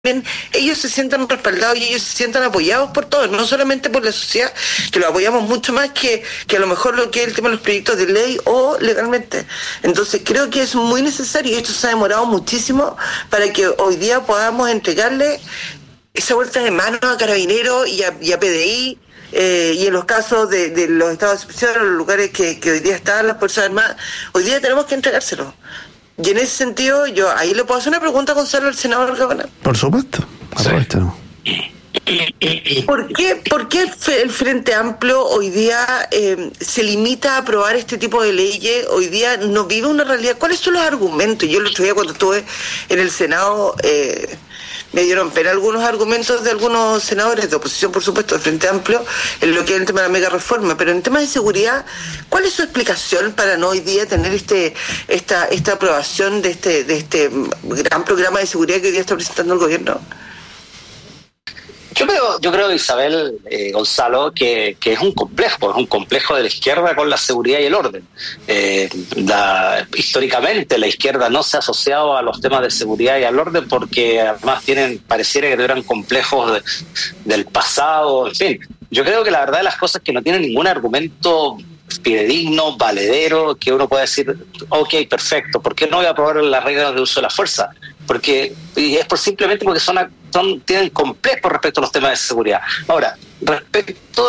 ellos se sientan respaldados y ellos se sientan apoyados por todos, no solamente por la sociedad, que lo apoyamos mucho más que a lo mejor lo que es el tema de los proyectos de ley o legalmente. Entonces creo que es muy necesario, y esto se ha demorado muchísimo, para que hoy día podamos entregarle esa vuelta de mano a Carabineros y a PDI, y en los casos de los estados de excepción, en los lugares que hoy día están las Fuerzas Armadas, hoy día tenemos que entregárselo. Y en ese sentido, yo ahí le puedo hacer una pregunta a Gonzalo, al senador Cabanal. Por supuesto. ¿Por qué el Frente Amplio hoy día se limita a aprobar este tipo de leyes? Hoy día no vive una realidad. ¿Cuáles son los argumentos? Yo el otro día cuando estuve en el Senado me dieron pena algunos argumentos de algunos senadores de oposición, por supuesto, del Frente Amplio, en lo que es el tema de la mega reforma. Pero en temas de seguridad, ¿cuál es su explicación para no hoy día tener esta aprobación de este gran programa de seguridad que hoy día está presentando el gobierno? Yo creo, Isabel, Gonzalo, que es un complejo de la izquierda con la seguridad y el orden. Históricamente la izquierda no se ha asociado a los temas de seguridad y al orden porque además pareciera que tuvieran complejos del pasado, en fin. Yo creo que la verdad de las cosas es que no tienen ningún argumento fidedigno, valedero, que uno pueda decir, ok, perfecto, ¿por qué no voy a aprobar las reglas de uso de la fuerza? Y es simplemente porque tienen complejos respecto a los temas de seguridad. Ahora, respecto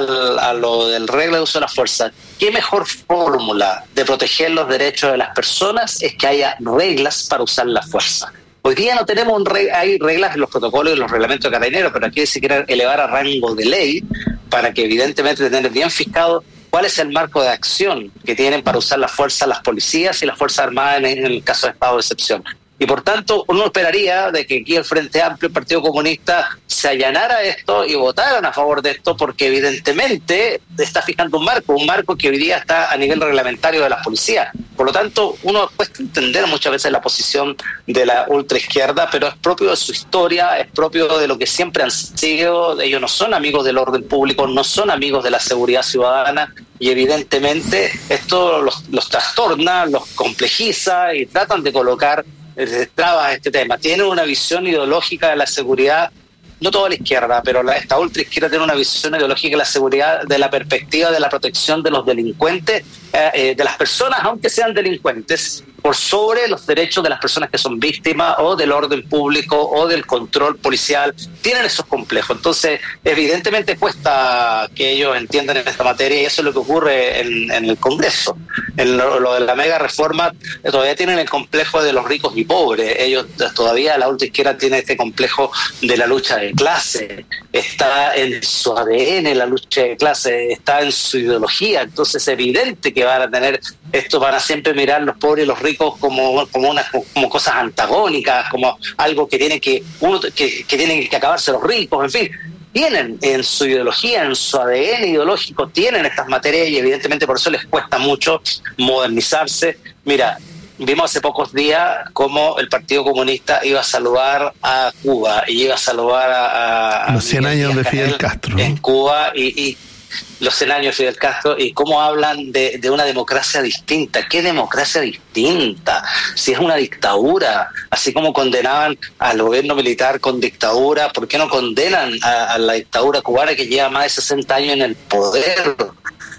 a lo del regla de uso de la fuerza, ¿qué mejor fórmula de proteger los derechos de las personas es que haya reglas para usar la fuerza? Hoy día no tenemos hay reglas en los protocolos y en los reglamentos de Carabineros, pero aquí se quiere elevar a rango de ley para que evidentemente tener bien fijado cuál es el marco de acción que tienen para usar la fuerza las policías y las Fuerzas Armadas en el caso de estado de excepción. Y por tanto, uno esperaría de que aquí el Frente Amplio, el Partido Comunista, se allanara esto y votaran a favor de esto, porque evidentemente está fijando un marco que hoy día está a nivel reglamentario de las policías. Por lo tanto, uno puede entender muchas veces la posición de la ultraizquierda, pero es propio de su historia, es propio de lo que siempre han sido. Ellos no son amigos del orden público, no son amigos de la seguridad ciudadana, y evidentemente esto los trastorna, los complejiza y tratan de colocar trabas a este tema. Tienen una visión ideológica de la seguridad, no toda la izquierda, pero esta ultraizquierda tiene una visión ideológica de la seguridad, de la perspectiva de la protección de los delincuentes, de las personas, aunque sean delincuentes, por sobre los derechos de las personas que son víctimas o del orden público o del control policial. Tienen esos complejos. Entonces, evidentemente cuesta que ellos entiendan esta materia, y eso es lo que ocurre en el Congreso. En lo de la mega reforma, todavía tienen el complejo de los ricos y pobres. Ellos todavía, la ultraizquierda tiene este complejo de la lucha de clase. Está en su ADN la lucha de clase, está en su ideología. Entonces es evidente que van a tener esto, van a siempre mirar los pobres y los ricos como cosas antagónicas, como algo que tienen que tienen que acabarse los ricos, en fin. Tienen en su ideología, en su ADN ideológico, tienen estas materias, y evidentemente por eso les cuesta mucho modernizarse. Mira, vimos hace pocos días cómo el Partido Comunista iba a saludar a Cuba y iba a saludar a los 100 años de Fidel Castro en Cuba, y los 100 años de Fidel Castro, y cómo hablan de una democracia distinta. ¿Qué democracia distinta? Si es una dictadura, así como condenaban al gobierno militar con dictadura, ¿por qué no condenan a la dictadura cubana que lleva más de 60 años en el poder? O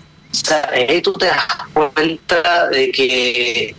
sea, ahí tú te das cuenta de que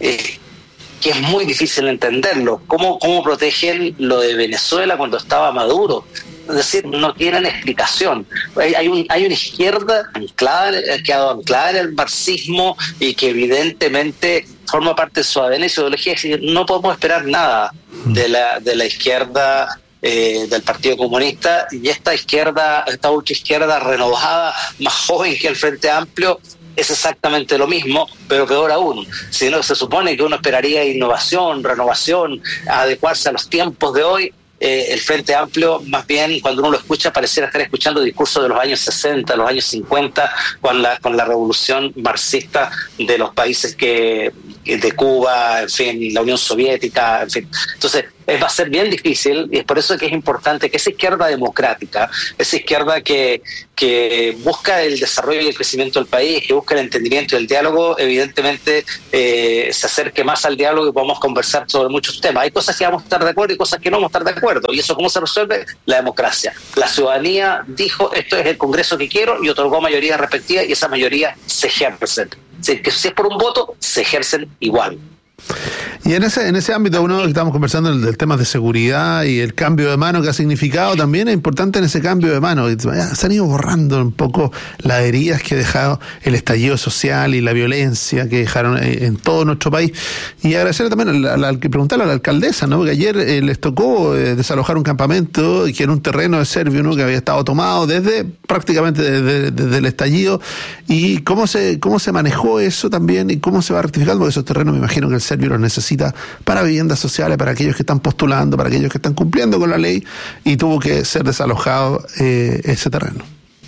es muy difícil entenderlo. ¿Cómo protegen lo de Venezuela cuando estaba Maduro? Es decir, no tienen explicación. Hay una izquierda que ha quedado anclada en el marxismo y que evidentemente forma parte de su ADN y su ideología. Es decir, no podemos esperar nada de la izquierda, del Partido Comunista, y esta ultraizquierda renovada, más joven que el Frente Amplio, es exactamente lo mismo, pero peor aún. Si no, se supone que uno esperaría innovación, renovación, adecuarse a los tiempos de hoy. El Frente Amplio, más bien, cuando uno lo escucha, pareciera estar escuchando discursos de los años 60, los años 50, con la revolución marxista de los países de Cuba, en fin, la Unión Soviética, en fin. Entonces, va a ser bien difícil, y es por eso que es importante que esa izquierda democrática, esa izquierda que busca el desarrollo y el crecimiento del país, que busca el entendimiento y el diálogo, evidentemente se acerque más al diálogo y podamos conversar sobre muchos temas. Hay cosas que vamos a estar de acuerdo y cosas que no vamos a estar de acuerdo. ¿Y eso cómo se resuelve? La democracia. La ciudadanía dijo, esto es el Congreso que quiero, y otorgó mayoría respectiva, y esa mayoría se ejerce. Si es por un voto, se ejercen igual. Y en ese ámbito, uno que estamos conversando del tema de seguridad y el cambio de mano que ha significado, también es importante en ese cambio de mano. Se han ido borrando un poco las heridas que ha dejado el estallido social y la violencia que dejaron en todo nuestro país. Y agradecerle también preguntarle a la alcaldesa, ¿no? Porque ayer les tocó desalojar un campamento que era un terreno de Servio, ¿no? Que había estado tomado prácticamente desde el estallido. Y cómo se manejó eso también y cómo se va rectificando, porque esos terrenos me imagino que el Servio los necesita para viviendas sociales, para aquellos que están postulando, para aquellos que están cumpliendo con la ley, y tuvo que ser desalojado ese terreno.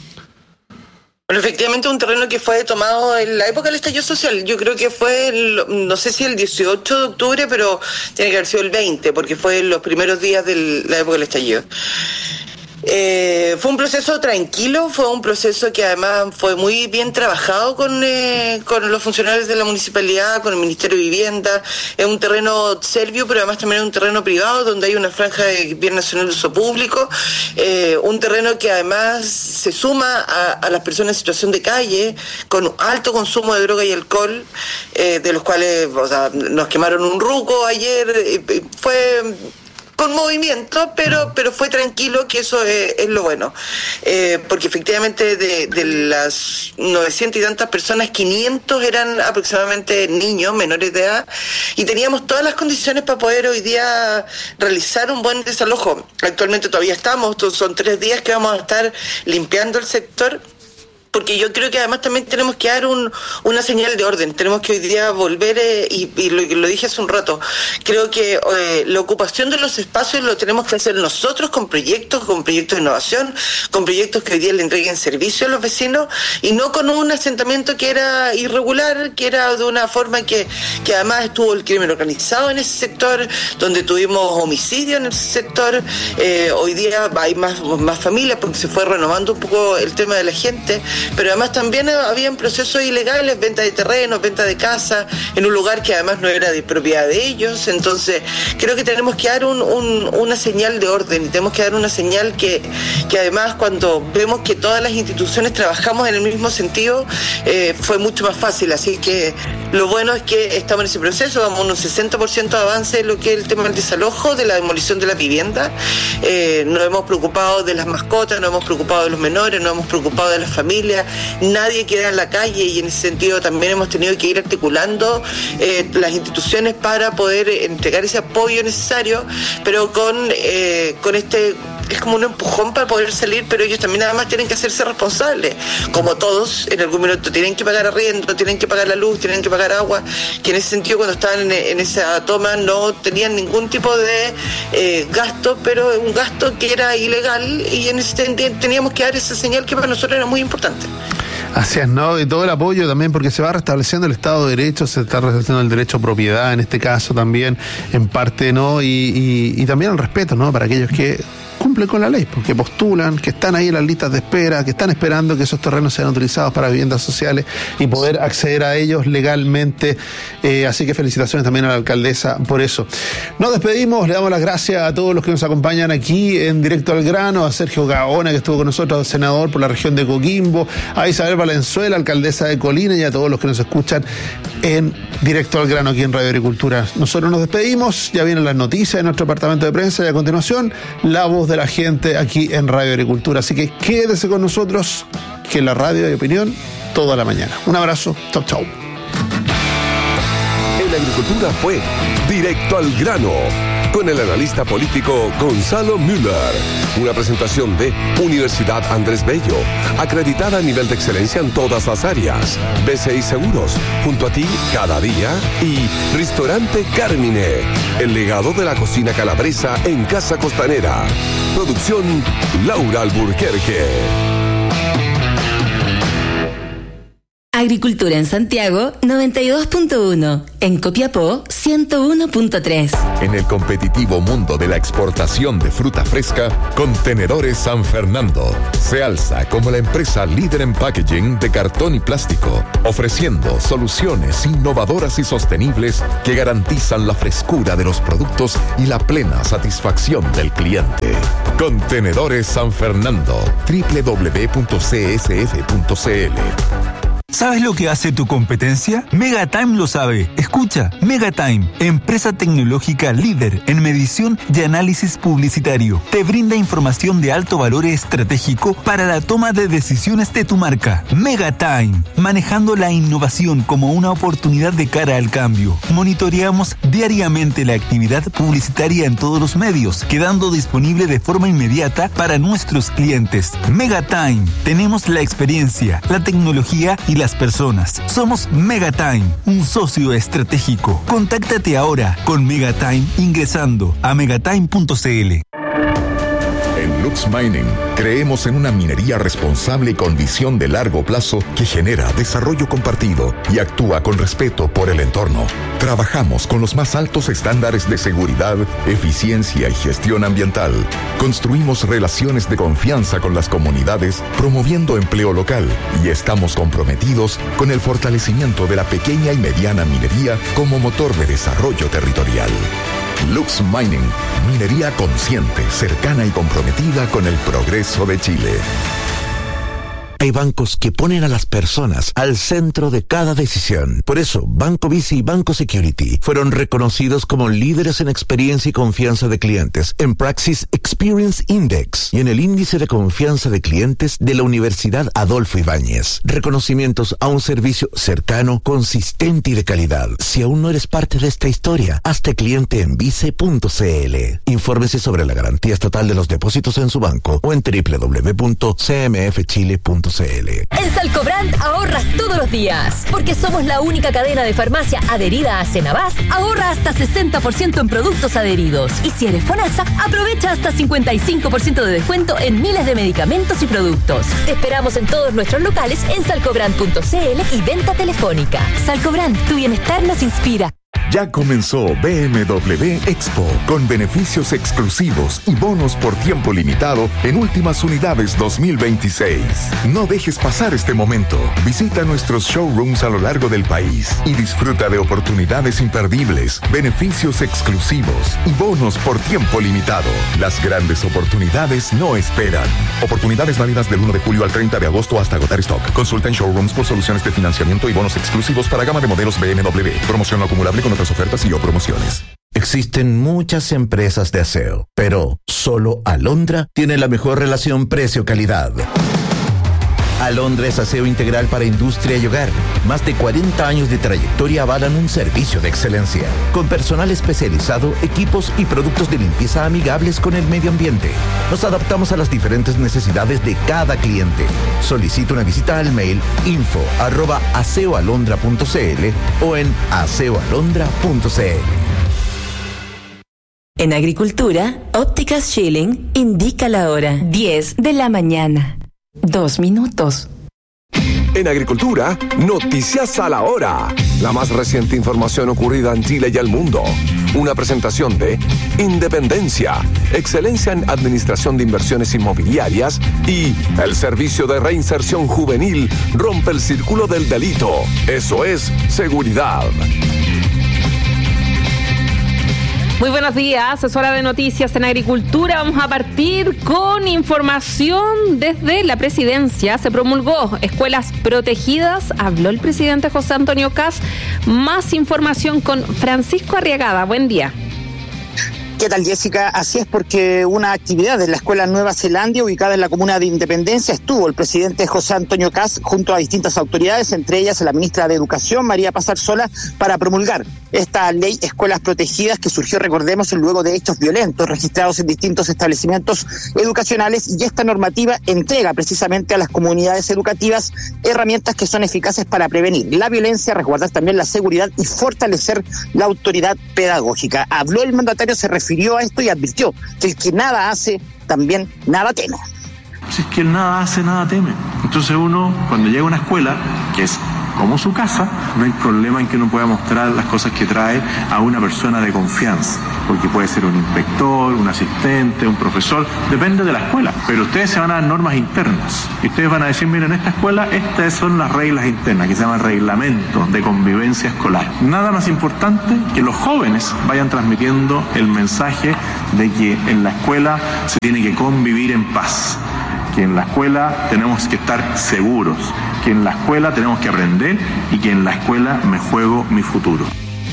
Bueno, efectivamente un terreno que fue tomado en la época del estallido social. Yo creo que fue, no sé si el 18 de octubre, pero tiene que haber sido el 20, porque fue en los primeros días de la época del estallido. Fue un proceso tranquilo, fue un proceso que además fue muy bien trabajado con los funcionarios de la municipalidad, con el Ministerio de Vivienda. Es un terreno serbio, pero además también es un terreno privado donde hay una franja de bien nacional de uso público, un terreno que además se suma a las personas en situación de calle, con alto consumo de droga y alcohol, de los cuales, o sea, nos quemaron un ruco ayer, fue con movimiento, pero fue tranquilo, que eso es lo bueno, porque efectivamente de las 900 y tantas personas, 500 eran aproximadamente niños menores de edad, y teníamos todas las condiciones para poder hoy día realizar un buen desalojo. Actualmente todavía son 3 días que vamos a estar limpiando el sector, porque yo creo que además también tenemos que dar una señal de orden. Tenemos que hoy día volver, y lo dije hace un rato, creo que la ocupación de los espacios lo tenemos que hacer nosotros con proyectos de innovación, con proyectos que hoy día le entreguen servicio a los vecinos, y no con un asentamiento que era irregular, que era de una forma que además estuvo el crimen organizado en ese sector, donde tuvimos homicidio en ese sector. Hoy día hay más familias porque se fue renovando un poco el tema de la gente, pero además también habían procesos ilegales, venta de terrenos, venta de casas, en un lugar que además no era de propiedad de ellos. Entonces creo que tenemos que dar una señal de orden, y tenemos que dar una señal que además, cuando vemos que todas las instituciones trabajamos en el mismo sentido, fue mucho más fácil. Así que lo bueno es que estamos en ese proceso, vamos a un 60% de avance en lo que es el tema del desalojo, de la demolición de la vivienda. Nos hemos preocupado de las mascotas, nos hemos preocupado de los menores, nos hemos preocupado de las familias. Nadie queda en la calle, y en ese sentido también hemos tenido que ir articulando las instituciones para poder entregar ese apoyo necesario, pero con este, es como un empujón para poder salir, pero ellos también además tienen que hacerse responsables, como todos en algún minuto tienen que pagar arriendo, tienen que pagar la luz, tienen que pagar agua, que en ese sentido cuando estaban en esa toma no tenían ningún tipo de gasto, pero un gasto que era ilegal, y en ese sentido teníamos que dar esa señal que para nosotros era muy importante. Así es, ¿no? Y todo el apoyo también, porque se va restableciendo el Estado de Derecho, se está restableciendo el derecho a propiedad en este caso también, en parte, ¿no? Y también el respeto, ¿no? Para aquellos que cumplen con la ley, porque postulan, que están ahí en las listas de espera, que están esperando que esos terrenos sean utilizados para viviendas sociales y poder acceder a ellos legalmente. Así que felicitaciones también a la alcaldesa por eso. Nos despedimos, le damos las gracias a todos los que nos acompañan aquí en Directo al Grano, a Sergio Gaona, que estuvo con nosotros, senador por la región de Coquimbo, a Isabel Valenzuela, alcaldesa de Colina, y a todos los que nos escuchan en Directo al Grano aquí en Radio Agricultura. Nosotros nos despedimos, ya vienen las noticias de nuestro departamento de prensa, y a continuación la voz de la gente aquí en Radio Agricultura. Así que quédese con nosotros, que la radio de opinión toda la mañana. Un abrazo, chau chau. En Agricultura fue Directo al Grano, con el analista político Gonzalo Müller. Una presentación de Universidad Andrés Bello, acreditada a nivel de excelencia en todas las áreas. BCI Seguros, junto a ti cada día. Y Ristorante Carmine, el legado de la cocina calabresa en Casa Costanera. Producción Laura Alburquerque. Agricultura en Santiago 92.1, en Copiapó 101.3. En el competitivo mundo de la exportación de fruta fresca, Contenedores San Fernando se alza como la empresa líder en packaging de cartón y plástico, ofreciendo soluciones innovadoras y sostenibles que garantizan la frescura de los productos y la plena satisfacción del cliente. Contenedores San Fernando, www.csf.cl. ¿Sabes lo que hace tu competencia? Megatime lo sabe. Escucha, Megatime, empresa tecnológica líder en medición y análisis publicitario. Te brinda información de alto valor estratégico para la toma de decisiones de tu marca. Megatime, manejando la innovación como una oportunidad de cara al cambio. Monitoreamos diariamente la actividad publicitaria en todos los medios, quedando disponible de forma inmediata para nuestros clientes. Megatime, tenemos la experiencia, la tecnología y las personas. Somos Megatime, un socio estratégico. Contáctate ahora con Megatime ingresando a megatime.cl. En Lux Mining creemos en una minería responsable y con visión de largo plazo que genera desarrollo compartido y actúa con respeto por el entorno. Trabajamos con los más altos estándares de seguridad, eficiencia y gestión ambiental. Construimos relaciones de confianza con las comunidades, promoviendo empleo local, y estamos comprometidos con el fortalecimiento de la pequeña y mediana minería como motor de desarrollo territorial. Lux Mining, minería consciente, cercana y comprometida con el progreso de Chile. Hay bancos que ponen a las personas al centro de cada decisión. Por eso, Banco Vici y Banco Security fueron reconocidos como líderes en experiencia y confianza de clientes en Praxis Experience Index y en el índice de confianza de clientes de la Universidad Adolfo Ibáñez. Reconocimientos a un servicio cercano, consistente y de calidad. Si aún no eres parte de esta historia, hazte cliente en vice.cl. Infórmese sobre la garantía estatal de los depósitos en su banco o en www.cmfchile.cl. En Salcobrand ahorras todos los días, porque somos la única cadena de farmacia adherida a Senabas. Ahorra hasta 60% en productos adheridos. Y si eres FONASA, aprovecha hasta 55% de descuento en miles de medicamentos y productos. Te esperamos en todos nuestros locales en salcobrand.cl y venta telefónica. Salcobrand, tu bienestar nos inspira. Ya comenzó BMW Expo, con beneficios exclusivos y bonos por tiempo limitado en últimas unidades 2026. No dejes pasar este momento. Visita nuestros showrooms a lo largo del país y disfruta de oportunidades imperdibles, beneficios exclusivos y bonos por tiempo limitado. Las grandes oportunidades no esperan. Oportunidades válidas del 1 de julio al 30 de agosto hasta agotar stock. Consulta en showrooms por soluciones de financiamiento y bonos exclusivos para gama de modelos BMW. Promoción no acumulable con otras ofertas y o promociones. Existen muchas empresas de aseo, pero solo Alondra tiene la mejor relación precio-calidad. Alondra es aseo integral para industria y hogar. Más de 40 años de trayectoria avalan un servicio de excelencia, con personal especializado, equipos y productos de limpieza amigables con el medio ambiente. Nos adaptamos a las diferentes necesidades de cada cliente. Solicita una visita al mail info@aseoalondra.cl o en aseoalondra.cl. En Agricultura, Ópticas Schilling indica la hora 10 de la mañana. 2 minutos. En Agricultura, noticias a la hora. La más reciente información ocurrida en Chile y el mundo. Una presentación de Independencia, excelencia en administración de inversiones inmobiliarias, y el Servicio de Reinserción Juvenil rompe el círculo del delito. Eso es seguridad. Muy buenos días, es hora de noticias en Agricultura. Vamos a partir con información desde la presidencia. Se promulgó escuelas protegidas, habló el presidente José Antonio Kast. Más información con Francisco Arriagada. Buen día. ¿Qué tal, Jessica? Así es, porque una actividad en la Escuela Nueva Zelandia, ubicada en la comuna de Independencia, estuvo el presidente José Antonio Kast junto a distintas autoridades, entre ellas la ministra de Educación, María Paz Arzola, para promulgar esta ley Escuelas Protegidas, que surgió, recordemos, luego de hechos violentos registrados en distintos establecimientos educacionales, y esta normativa entrega precisamente a las comunidades educativas herramientas que son eficaces para prevenir la violencia, resguardar también la seguridad y fortalecer la autoridad pedagógica. Habló el mandatario, se refirió a esto y advirtió que el que nada hace, también nada teme. Si es que el nada hace, nada teme. Entonces uno, cuando llega a una escuela, que es como su casa, no hay problema en que uno pueda mostrar las cosas que trae a una persona de confianza, porque puede ser un inspector, un asistente, un profesor, depende de la escuela, pero ustedes se van a dar normas internas y ustedes van a decir, miren, en esta escuela estas son las reglas internas que se llaman reglamentos de convivencia escolar. Nada más importante que los jóvenes vayan transmitiendo el mensaje de que en la escuela se tiene que convivir en paz, que en la escuela tenemos que estar seguros, que en la escuela tenemos que aprender y que en la escuela me juego mi futuro.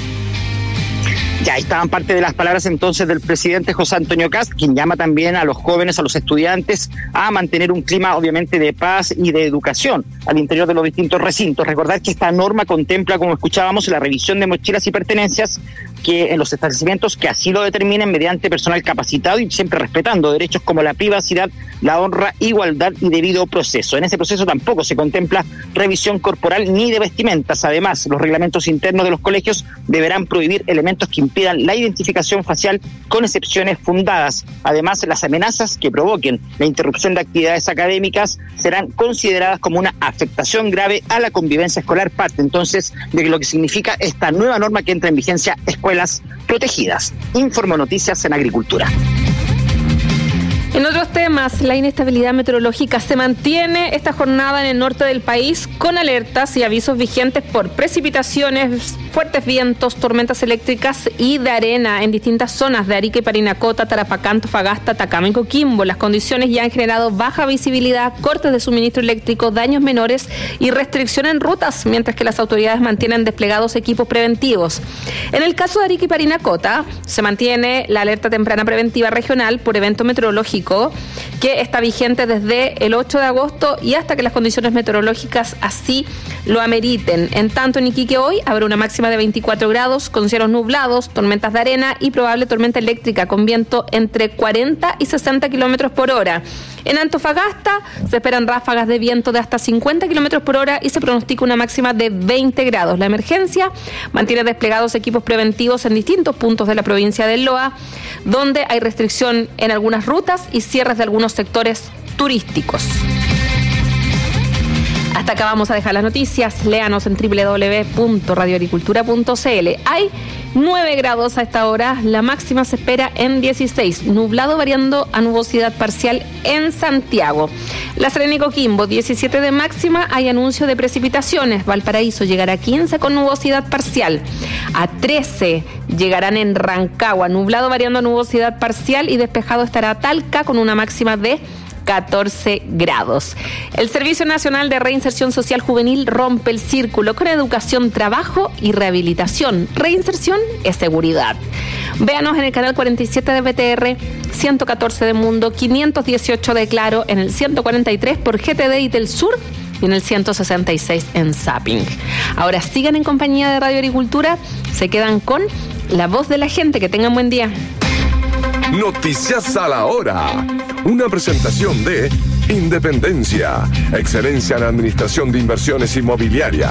Ya estaban parte de las palabras entonces del presidente José Antonio Kast, quien llama también a los jóvenes, a los estudiantes, a mantener un clima obviamente de paz y de educación al interior de los distintos recintos. Recordar que esta norma contempla, como escuchábamos, la revisión de mochilas y pertenencias que en los establecimientos que así lo determinen mediante personal capacitado y siempre respetando derechos como la privacidad, la honra, igualdad y debido proceso. En ese proceso tampoco se contempla revisión corporal ni de vestimentas. Además, los reglamentos internos de los colegios deberán prohibir elementos que impidan la identificación facial con excepciones fundadas. Además, las amenazas que provoquen la interrupción de actividades académicas serán consideradas como una afectación grave a la convivencia escolar, parte entonces de lo que significa esta nueva norma que entra en vigencia, escuelas protegidas. Informo Noticias en Agricultura. En otros temas, la inestabilidad meteorológica se mantiene esta jornada en el norte del país con alertas y avisos vigentes por precipitaciones, fuertes vientos, tormentas eléctricas y de arena en distintas zonas de Arica y Parinacota, Tarapacá, Antofagasta, Atacama y Coquimbo. Las condiciones ya han generado baja visibilidad, cortes de suministro eléctrico, daños menores y restricción en rutas, mientras que las autoridades mantienen desplegados equipos preventivos. En el caso de Arica y Parinacota, se mantiene la alerta temprana preventiva regional por evento meteorológico que está vigente desde el 8 de agosto y hasta que las condiciones meteorológicas así lo ameriten. En tanto, en Iquique hoy habrá una máxima de 24 grados con cielos nublados, tormentas de arena y probable tormenta eléctrica con viento entre 40 y 60 kilómetros por hora. En Antofagasta se esperan ráfagas de viento de hasta 50 kilómetros por hora y se pronostica una máxima de 20 grados. La emergencia mantiene desplegados equipos preventivos en distintos puntos de la provincia del Loa, donde hay restricción en algunas rutas y cierres de algunos sectores turísticos. Hasta acá vamos a dejar las noticias. Léanos en www.radioagricultura.cl. Hay 9 grados a esta hora, la máxima se espera en 16, nublado variando a nubosidad parcial en Santiago. La Serena y Coquimbo, 17 de máxima, hay anuncio de precipitaciones. Valparaíso llegará a 15 con nubosidad parcial. A 13 llegarán en Rancagua, nublado variando a nubosidad parcial y despejado estará Talca con una máxima de 14 grados. El Servicio Nacional de Reinserción Social Juvenil rompe el círculo con educación, trabajo y rehabilitación. Reinserción es seguridad. Véanos en el canal 47 de BTR, 114 de Mundo, 518 de Claro, en el 143 por GTD y Telsur y en el 166 en Zapping. Ahora sigan en compañía de Radio Agricultura, se quedan con La Voz de la Gente. Que tengan buen día. Noticias a la hora. Una presentación de Independencia, excelencia en administración de inversiones inmobiliarias.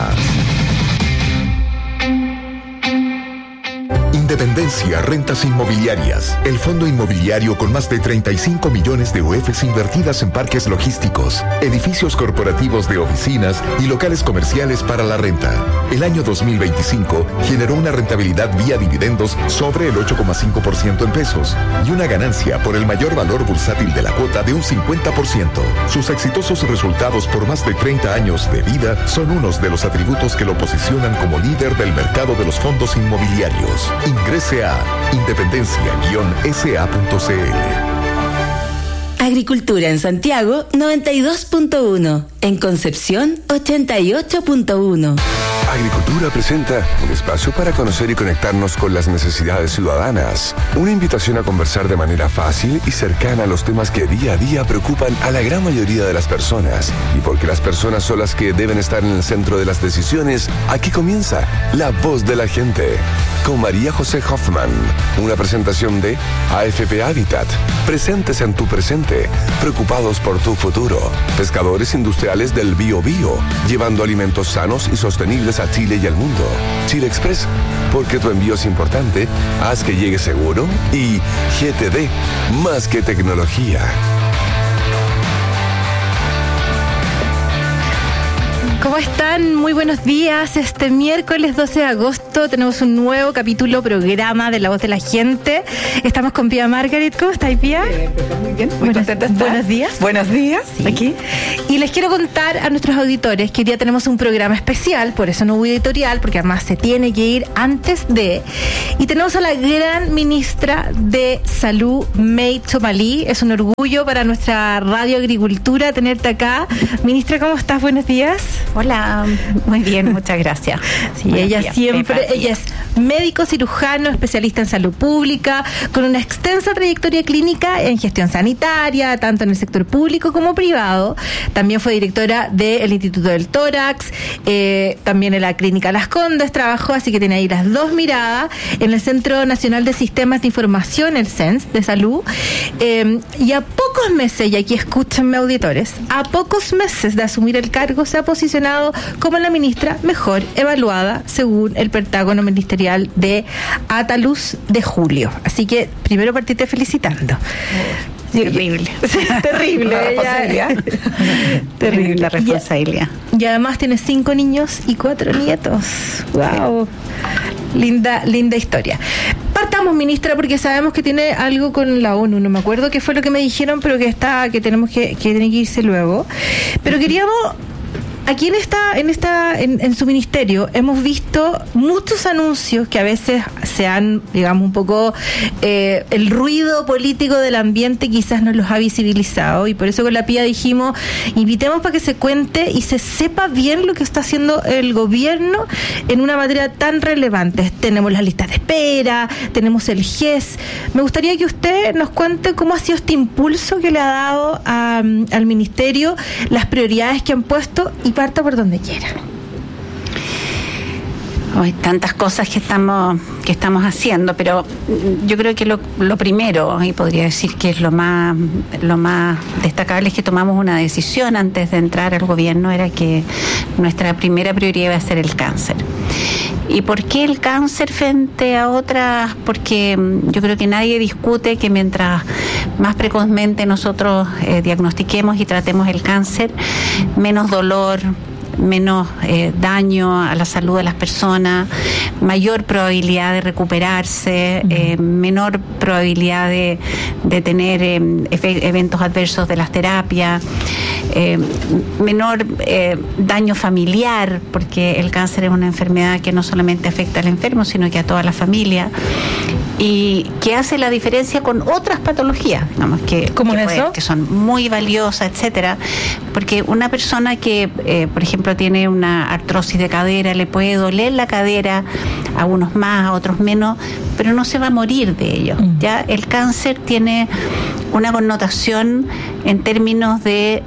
Independencia Rentas Inmobiliarias, el fondo inmobiliario con más de 35 millones de UFs invertidas en parques logísticos, edificios corporativos de oficinas y locales comerciales para la renta. El año 2025 generó una rentabilidad vía dividendos sobre el 8,5% en pesos y una ganancia por el mayor valor bursátil de la cuota de un 50%. Sus exitosos resultados por más de 30 años de vida son unos de los atributos que lo posicionan como líder del mercado de los fondos inmobiliarios. Ingrese a independencia-sa.cl. Agricultura en Santiago 92.1, en Concepción 88.1. Agricultura presenta un espacio para conocer y conectarnos con las necesidades ciudadanas. Una invitación a conversar de manera fácil y cercana a los temas que día a día preocupan a la gran mayoría de las personas. Y porque las personas son las que deben estar en el centro de las decisiones, aquí comienza La Voz de la Gente, con María José Hoffman. Una presentación de AFP Habitat. Presentes en tu presente, preocupados por tu futuro. Pescadores industriales del Bio Bio, llevando alimentos sanos y sostenibles a Chile y al mundo. Chile Express, porque tu envío es importante, haz que llegue seguro. Y GTD, más que tecnología. ¿Cómo están? Muy buenos días. Este miércoles 12 de agosto tenemos un nuevo programa de La Voz de la Gente. Estamos con Pía Margaret. ¿Cómo estáis, Pía? Muy bien, muy contenta de estar. Buenos días. Buenos días, sí. Aquí. Y les quiero contar a nuestros auditores que hoy día tenemos un programa especial, por eso no hubo editorial, porque además se tiene que ir antes de... Y tenemos a la gran ministra de Salud, May Tomalí. Es un orgullo para nuestra Radio Agricultura tenerte acá. Ministra, ¿cómo estás? Buenos días. Hola, muy bien, muchas gracias. Sí, ella es médico cirujano, especialista en salud pública, con una extensa trayectoria clínica en gestión sanitaria, tanto en el sector público como privado. También fue directora del Instituto del Tórax, también en la Clínica Las Condes trabajó, así que tiene ahí las dos miradas, en el Centro Nacional de Sistemas de Información, el CENS, de salud. Y a pocos meses, y aquí escúchenme auditores, a pocos meses de asumir el cargo se ha posicionado como la ministra mejor evaluada según el Pentágono Ministerial de Ataluz de julio. Así que primero partite felicitando. Terrible. Sí, terrible. La responsabilidad. Terrible. La responsabilidad. Y además tiene 5 niños y 4 nietos. Wow. Linda historia. Partamos, ministra, porque sabemos que tiene algo con la ONU. No me acuerdo qué fue lo que me dijeron, pero que tiene que irse luego. Pero queríamos... Aquí en su ministerio hemos visto muchos anuncios que a veces se han, digamos, un poco el ruido político del ambiente quizás nos los ha visibilizado, y por eso con la Pía dijimos, invitemos para que se cuente y se sepa bien lo que está haciendo el gobierno en una materia tan relevante. Tenemos las listas de espera, tenemos el GES. Me gustaría que usted nos cuente cómo ha sido este impulso que le ha dado al ministerio, las prioridades que han puesto, y parta por donde quiera. Hay tantas cosas que estamos haciendo, pero yo creo que lo primero, y podría decir que es lo más destacable, es que tomamos una decisión antes de entrar al gobierno, era que nuestra primera prioridad iba a ser el cáncer. ¿Y por qué el cáncer frente a otras? Porque yo creo que nadie discute que mientras más precozmente nosotros diagnostiquemos y tratemos el cáncer, menos dolor, menos daño a la salud de las personas, mayor probabilidad de recuperarse, menor probabilidad de tener eventos adversos de las terapias, menor daño familiar, porque el cáncer es una enfermedad que no solamente afecta al enfermo, sino que a toda la familia, y que hace la diferencia con otras patologías, digamos, ¿Cómo es eso? Que son muy valiosas, etcétera, porque una persona que, por ejemplo, tiene una artrosis de cadera, le puede doler la cadera, a unos más, a otros menos, pero no se va a morir de ello. Ya el cáncer tiene una connotación en términos de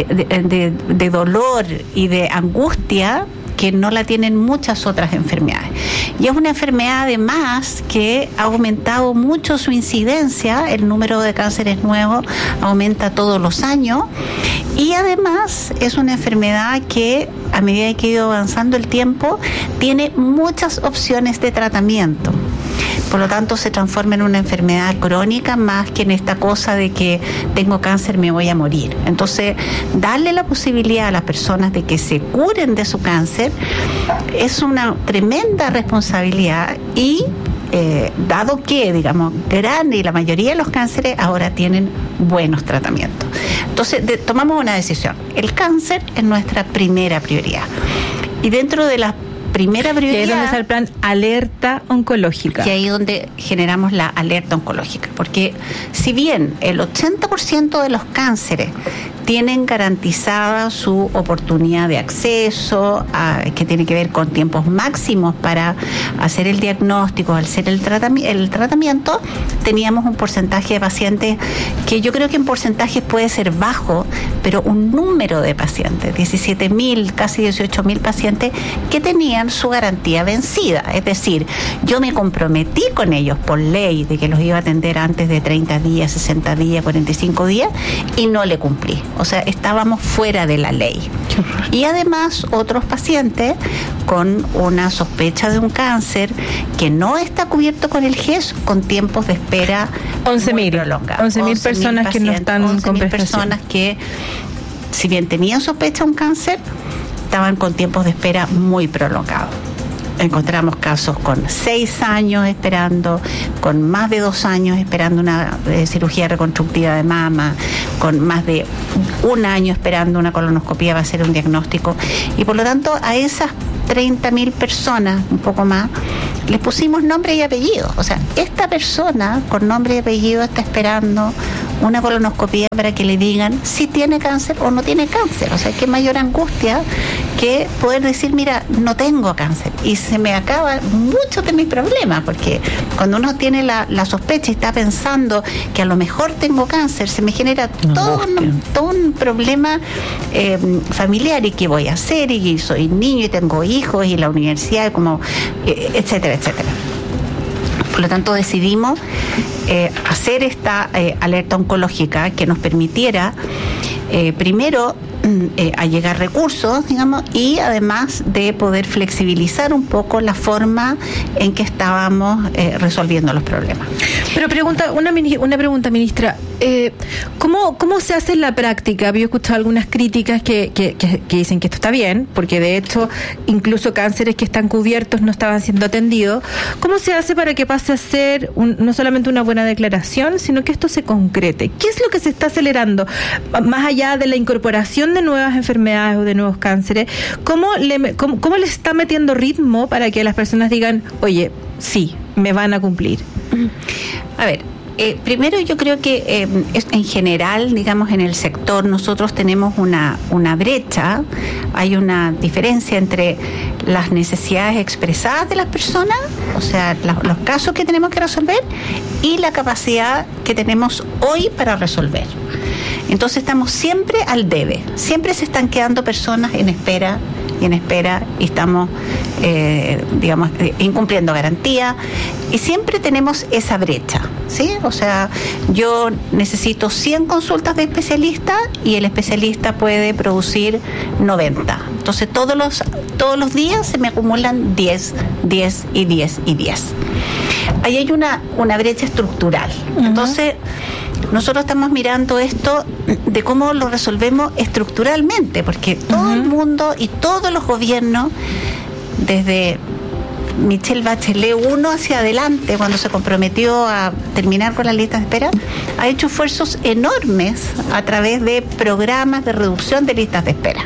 dolor y de angustia que no la tienen muchas otras enfermedades. Y es una enfermedad además que ha aumentado mucho su incidencia, el número de cánceres nuevos aumenta todos los años, y además es una enfermedad que a medida que ha ido avanzando el tiempo tiene muchas opciones de tratamiento. Por lo tanto, se transforma en una enfermedad crónica más que en esta cosa de que tengo cáncer, me voy a morir. Entonces, darle la posibilidad a las personas de que se curen de su cáncer es una tremenda responsabilidad, y dado que, digamos, y la mayoría de los cánceres ahora tienen buenos tratamientos. Entonces, tomamos una decisión. El cáncer es nuestra primera prioridad. Y dentro de la primera prioridad, que es donde está el plan alerta oncológica. Y ahí es donde generamos la alerta oncológica. Porque si bien el 80% de los cánceres tienen garantizada su oportunidad de acceso, que tiene que ver con tiempos máximos para hacer el diagnóstico, hacer el tratamiento, teníamos un porcentaje de pacientes que yo creo que en porcentajes puede ser bajo, pero un número de pacientes, 17.000, casi 18.000 pacientes, que tenían su garantía vencida. Es decir, yo me comprometí con ellos por ley de que los iba a atender antes de 30 días, 60 días, 45 días, y no le cumplí. O sea, estábamos fuera de la ley. Y además, otros pacientes con una sospecha de un cáncer que no está cubierto con el GES, con tiempos de espera 11.000 prolongados. 11.000 personas que no están con prestación. Personas que, si bien tenían sospecha de un cáncer, estaban con tiempos de espera muy prolongados. Encontramos casos con 6 años esperando, con más de 2 años esperando una cirugía reconstructiva de mama, con más de 1 año esperando una colonoscopia para hacer un diagnóstico. Y por lo tanto, a esas 30.000 personas, un poco más, les pusimos nombre y apellido. O sea, esta persona con nombre y apellido está esperando una colonoscopia para que le digan si tiene cáncer o no tiene cáncer. O sea, qué mayor angustia que poder decir, mira, no tengo cáncer y se me acaban muchos de mis problemas, porque cuando uno tiene la sospecha y está pensando que a lo mejor tengo cáncer, se me genera todo un problema familiar, y qué voy a hacer, y soy niño y tengo hijos y la universidad, como etcétera, etcétera. Por lo tanto, decidimos hacer esta alerta oncológica que nos permitiera primero allegar recursos, digamos, y además de poder flexibilizar un poco la forma en que estábamos resolviendo los problemas. Pero una pregunta, ministra. ¿Cómo se hace en la práctica? Había escuchado algunas críticas que dicen que esto está bien, porque de hecho incluso cánceres que están cubiertos no estaban siendo atendidos. ¿Cómo se hace para que pase a ser no solamente una buena declaración, sino que esto se concrete? ¿Qué es lo que se está acelerando? Más allá de la incorporación de nuevas enfermedades o de nuevos cánceres, ¿cómo le está metiendo ritmo para que las personas digan, oye, sí, me van a cumplir? A ver, primero yo creo que en general, digamos, en el sector nosotros tenemos una brecha, hay una diferencia entre las necesidades expresadas de las personas, o sea, los casos que tenemos que resolver, y la capacidad que tenemos hoy para resolver. Entonces estamos siempre al debe, siempre se están quedando personas en espera y estamos, digamos, incumpliendo garantía, y siempre tenemos esa brecha, ¿sí? O sea, yo necesito 100 consultas de especialista y el especialista puede producir 90. Entonces todos los días se me acumulan 10 y 10 y 10. Ahí hay una brecha estructural. Entonces, nosotros estamos mirando esto de cómo lo resolvemos estructuralmente, porque todo el mundo y todos los gobiernos, desde Michelle Bachelet 1 hacia adelante, cuando se comprometió a terminar con las listas de espera, ha hecho esfuerzos enormes a través de programas de reducción de listas de espera.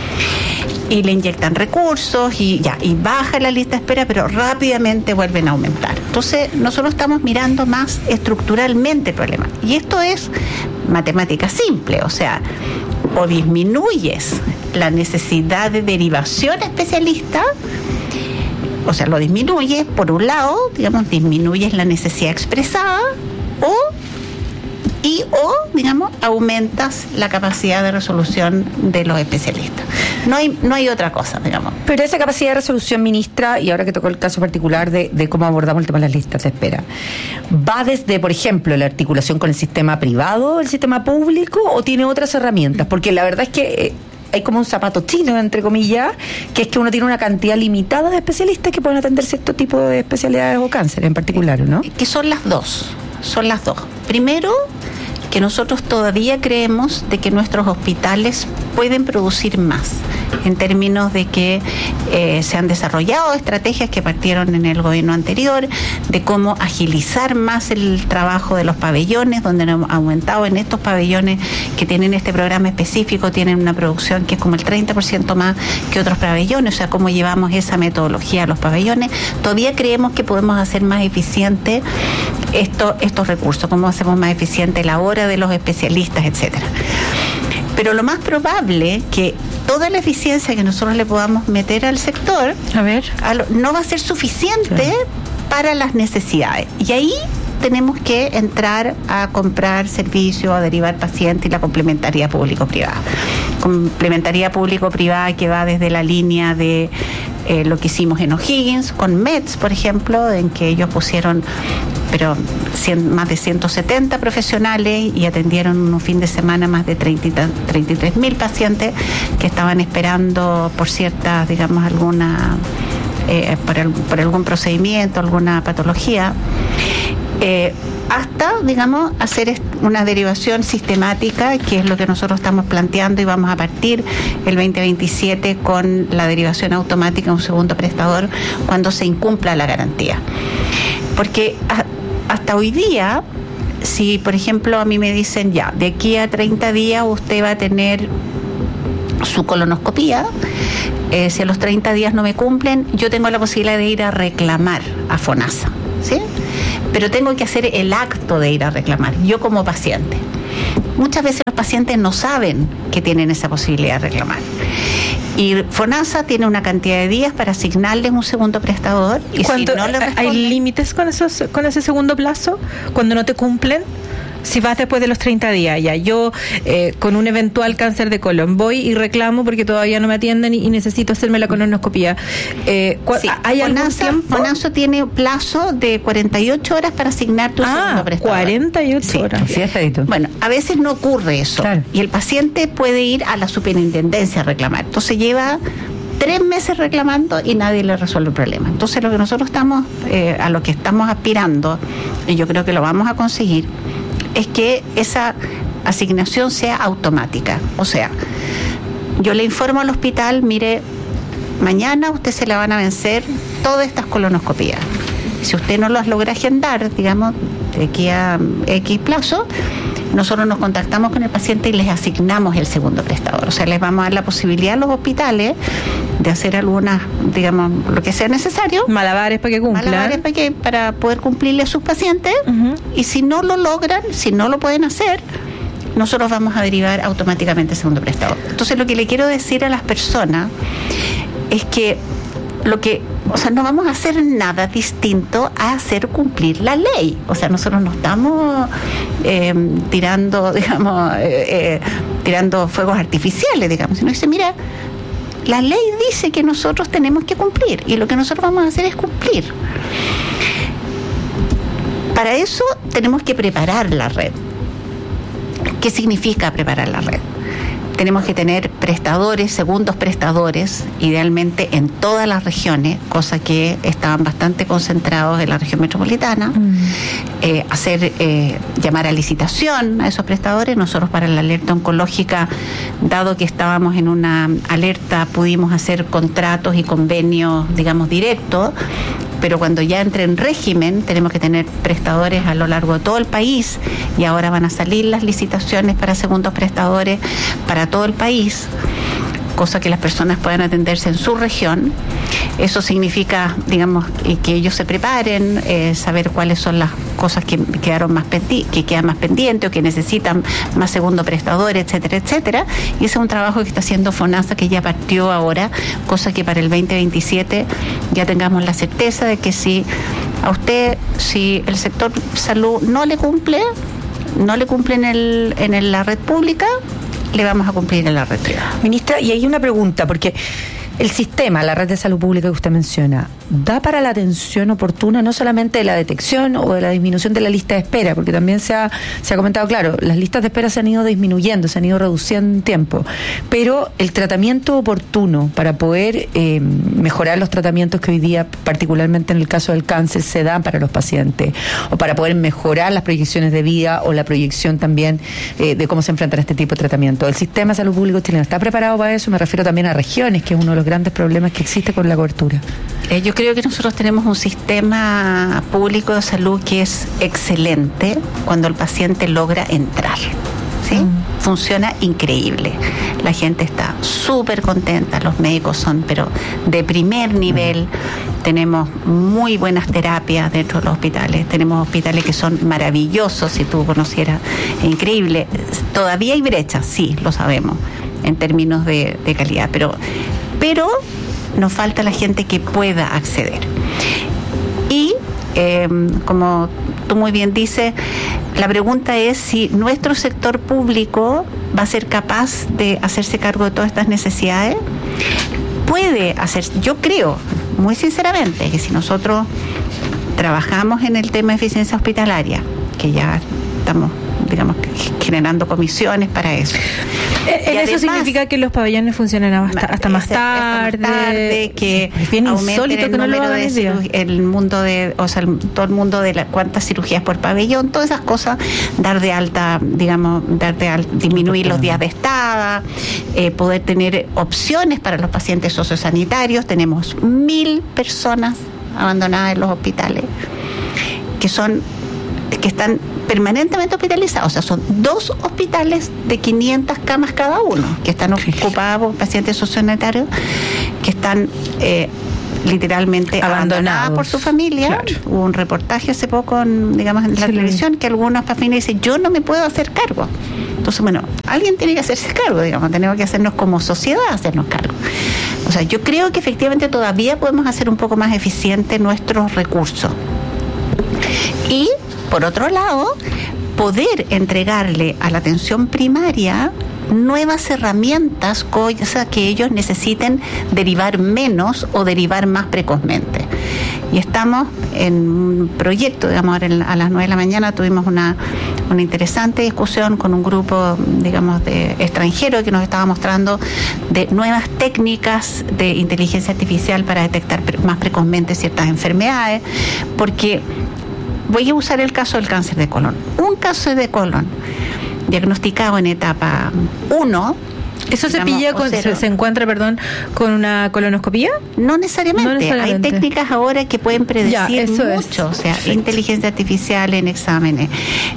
Y le inyectan recursos y baja la lista de espera, pero rápidamente vuelven a aumentar. Entonces, nosotros estamos mirando más estructuralmente el problema. Y esto es matemática simple, o sea, o disminuyes la necesidad de derivación especialista, o sea, lo disminuyes, por un lado, digamos, disminuyes la necesidad expresada, o digamos, aumentas la capacidad de resolución de los especialistas. No hay otra cosa, digamos. Pero esa capacidad de resolución, ministra, y ahora que tocó el caso particular de cómo abordamos el tema de las listas de espera, ¿va desde, por ejemplo, la articulación con el sistema privado, el sistema público, o tiene otras herramientas? Porque la verdad es que hay como un zapato chino, entre comillas, que es que uno tiene una cantidad limitada de especialistas que pueden atender cierto tipo de especialidades o cáncer en particular, ¿no? Que son las dos. Primero, que nosotros todavía creemos de que nuestros hospitales pueden producir más, en términos de que se han desarrollado estrategias que partieron en el gobierno anterior, de cómo agilizar más el trabajo de los pabellones, donde hemos aumentado en estos pabellones que tienen este programa específico, tienen una producción que es como el 30% más que otros pabellones, o sea, cómo llevamos esa metodología a los pabellones. Todavía creemos que podemos hacer más eficiente estos recursos, cómo hacemos más eficiente la hora de los especialistas, etcétera. Pero lo más probable que toda la eficiencia que nosotros le podamos meter al sector no va a ser suficiente para las necesidades. Y ahí tenemos que entrar a comprar servicios, a derivar pacientes, y la complementariedad público-privada. Complementariedad público-privada que va desde la línea de lo que hicimos en O'Higgins, con MEDS, por ejemplo, en que ellos pusieron más de 170 profesionales y atendieron un fin de semana más de 33.000 pacientes que estaban esperando por ciertas, digamos, por algún procedimiento, alguna patología. hasta, digamos, hacer una derivación sistemática, que es lo que nosotros estamos planteando, y vamos a partir el 2027 con la derivación automática a un segundo prestador cuando se incumpla la garantía. Porque hasta hoy día, si por ejemplo a mí me dicen ya, de aquí a 30 días usted va a tener su colonoscopía, si a los 30 días no me cumplen, yo tengo la posibilidad de ir a reclamar a FONASA, ¿sí? Pero tengo que hacer el acto de ir a reclamar, yo como paciente. Muchas veces los pacientes no saben que tienen esa posibilidad de reclamar. Y FONASA tiene una cantidad de días para asignarles un segundo prestador. Y si no le responden, ¿hay límites con ese segundo plazo? Cuando no te cumplen, si vas después de los 30 días, ya yo con un eventual cáncer de colon voy y reclamo porque todavía no me atienden y necesito hacerme la colonoscopía. Sí, ¿hay algún tiempo? FONASA tiene plazo de 48 horas para asignar tu segundo prestador. 48 horas. Sí, bueno, a veces no ocurre eso. Claro. Y el paciente puede ir a la superintendencia a reclamar. Entonces lleva 3 meses reclamando y nadie le resuelve el problema. Entonces lo que nosotros estamos, a lo que estamos aspirando, y yo creo que lo vamos a conseguir, es que esa asignación sea automática. O sea, yo le informo al hospital, mire, mañana usted se la van a vencer todas estas colonoscopías. Si usted no las logra agendar, digamos, de aquí a X plazo, nosotros nos contactamos con el paciente y les asignamos el segundo prestador. O sea, les vamos a dar la posibilidad a los hospitales de hacer algunas, digamos, lo que sea necesario. Malabares para que cumplan. Malabares para poder cumplirle a sus pacientes. Uh-huh. Y si no lo logran, si no lo pueden hacer, nosotros vamos a derivar automáticamente el segundo prestador. Entonces, lo que le quiero decir a las personas es que no vamos a hacer nada distinto a hacer cumplir la ley. O sea, nosotros no estamos tirando fuegos artificiales, digamos, sino dice, mira, la ley dice que nosotros tenemos que cumplir y lo que nosotros vamos a hacer es cumplir. Para eso tenemos que preparar la red. ¿Qué significa preparar la red? Tenemos que tener prestadores, segundos prestadores, idealmente en todas las regiones, cosa que estaban bastante concentrados en la región metropolitana. Llamar a licitación a esos prestadores. Nosotros para la alerta oncológica, dado que estábamos en una alerta, pudimos hacer contratos y convenios, digamos, directos. Pero cuando ya entre en régimen, tenemos que tener prestadores a lo largo de todo el país, y ahora van a salir las licitaciones para segundos prestadores para todo el país, cosa que las personas puedan atenderse en su región. Eso significa, digamos, que ellos se preparen, saber cuáles son las cosas que quedan más pendientes o que necesitan más segundo prestador, etcétera, etcétera. Y ese es un trabajo que está haciendo FONASA, que ya partió ahora, cosa que para el 2027 ya tengamos la certeza de que si el sector salud no le cumple en la red pública, le vamos a cumplir en la red privada. Ministra, y hay una pregunta, porque el sistema, la red de salud pública que usted menciona, ¿da para la atención oportuna no solamente de la detección o de la disminución de la lista de espera? Porque también se ha comentado, claro, las listas de espera se han ido disminuyendo, se han ido reduciendo en tiempo, pero el tratamiento oportuno para poder mejorar los tratamientos que hoy día, particularmente en el caso del cáncer, se dan para los pacientes, o para poder mejorar las proyecciones de vida o la proyección también de cómo se enfrentan a este tipo de tratamiento. ¿El sistema de salud público chileno está preparado para eso? Me refiero también a regiones, que es uno de los grandes problemas que existe con la cobertura. Yo creo que nosotros tenemos un sistema público de salud que es excelente cuando el paciente logra entrar, ¿sí? Funciona increíble. La gente está súper contenta, los médicos son pero de primer nivel, tenemos muy buenas terapias dentro de los hospitales, tenemos hospitales que son maravillosos, si tú conocieras, es increíble. Todavía hay brechas, sí, lo sabemos, en términos de calidad, pero nos falta la gente que pueda acceder. Y como tú muy bien dices, la pregunta es si nuestro sector público va a ser capaz de hacerse cargo de todas estas necesidades. Puede hacer, yo creo, muy sinceramente, que si nosotros trabajamos en el tema de eficiencia hospitalaria, que ya estamos, digamos, generando comisiones para eso. Eso significa que los pabellones funcionan hasta más tarde, que es bien insólito que no lo hagan el mundo de, o sea, todo el mundo de cuántas cirugías por pabellón, todas esas cosas, dar de alta, disminuir los días de estada, poder tener opciones para los pacientes sociosanitarios. Tenemos 1.000 personas abandonadas en los hospitales que están permanentemente hospitalizados, o sea, son 2 hospitales de 500 camas cada uno, que están ocupados por pacientes sociosanitarios que están literalmente abandonadas por su familia. Claro. Hubo un reportaje hace poco en la televisión que algunas familias dicen, yo no me puedo hacer cargo. Entonces, bueno, alguien tiene que hacerse cargo, tenemos que hacernos como sociedad, hacernos cargo. O sea, yo creo que efectivamente todavía podemos hacer un poco más eficiente nuestros recursos. Y, por otro lado, poder entregarle a la atención primaria nuevas herramientas, cosas que ellos necesiten derivar menos o derivar más precozmente. Y estamos en un proyecto, ahora a las 9 de la mañana tuvimos una interesante discusión con un grupo, de extranjeros que nos estaba mostrando de nuevas técnicas de inteligencia artificial para detectar más precozmente ciertas enfermedades, porque voy a usar el caso del cáncer de colon. Un cáncer de colon diagnosticado en etapa 1. ¿Eso se encuentra, con una colonoscopía? No necesariamente. Hay técnicas ahora que pueden predecir mucho. O sea, inteligencia artificial en exámenes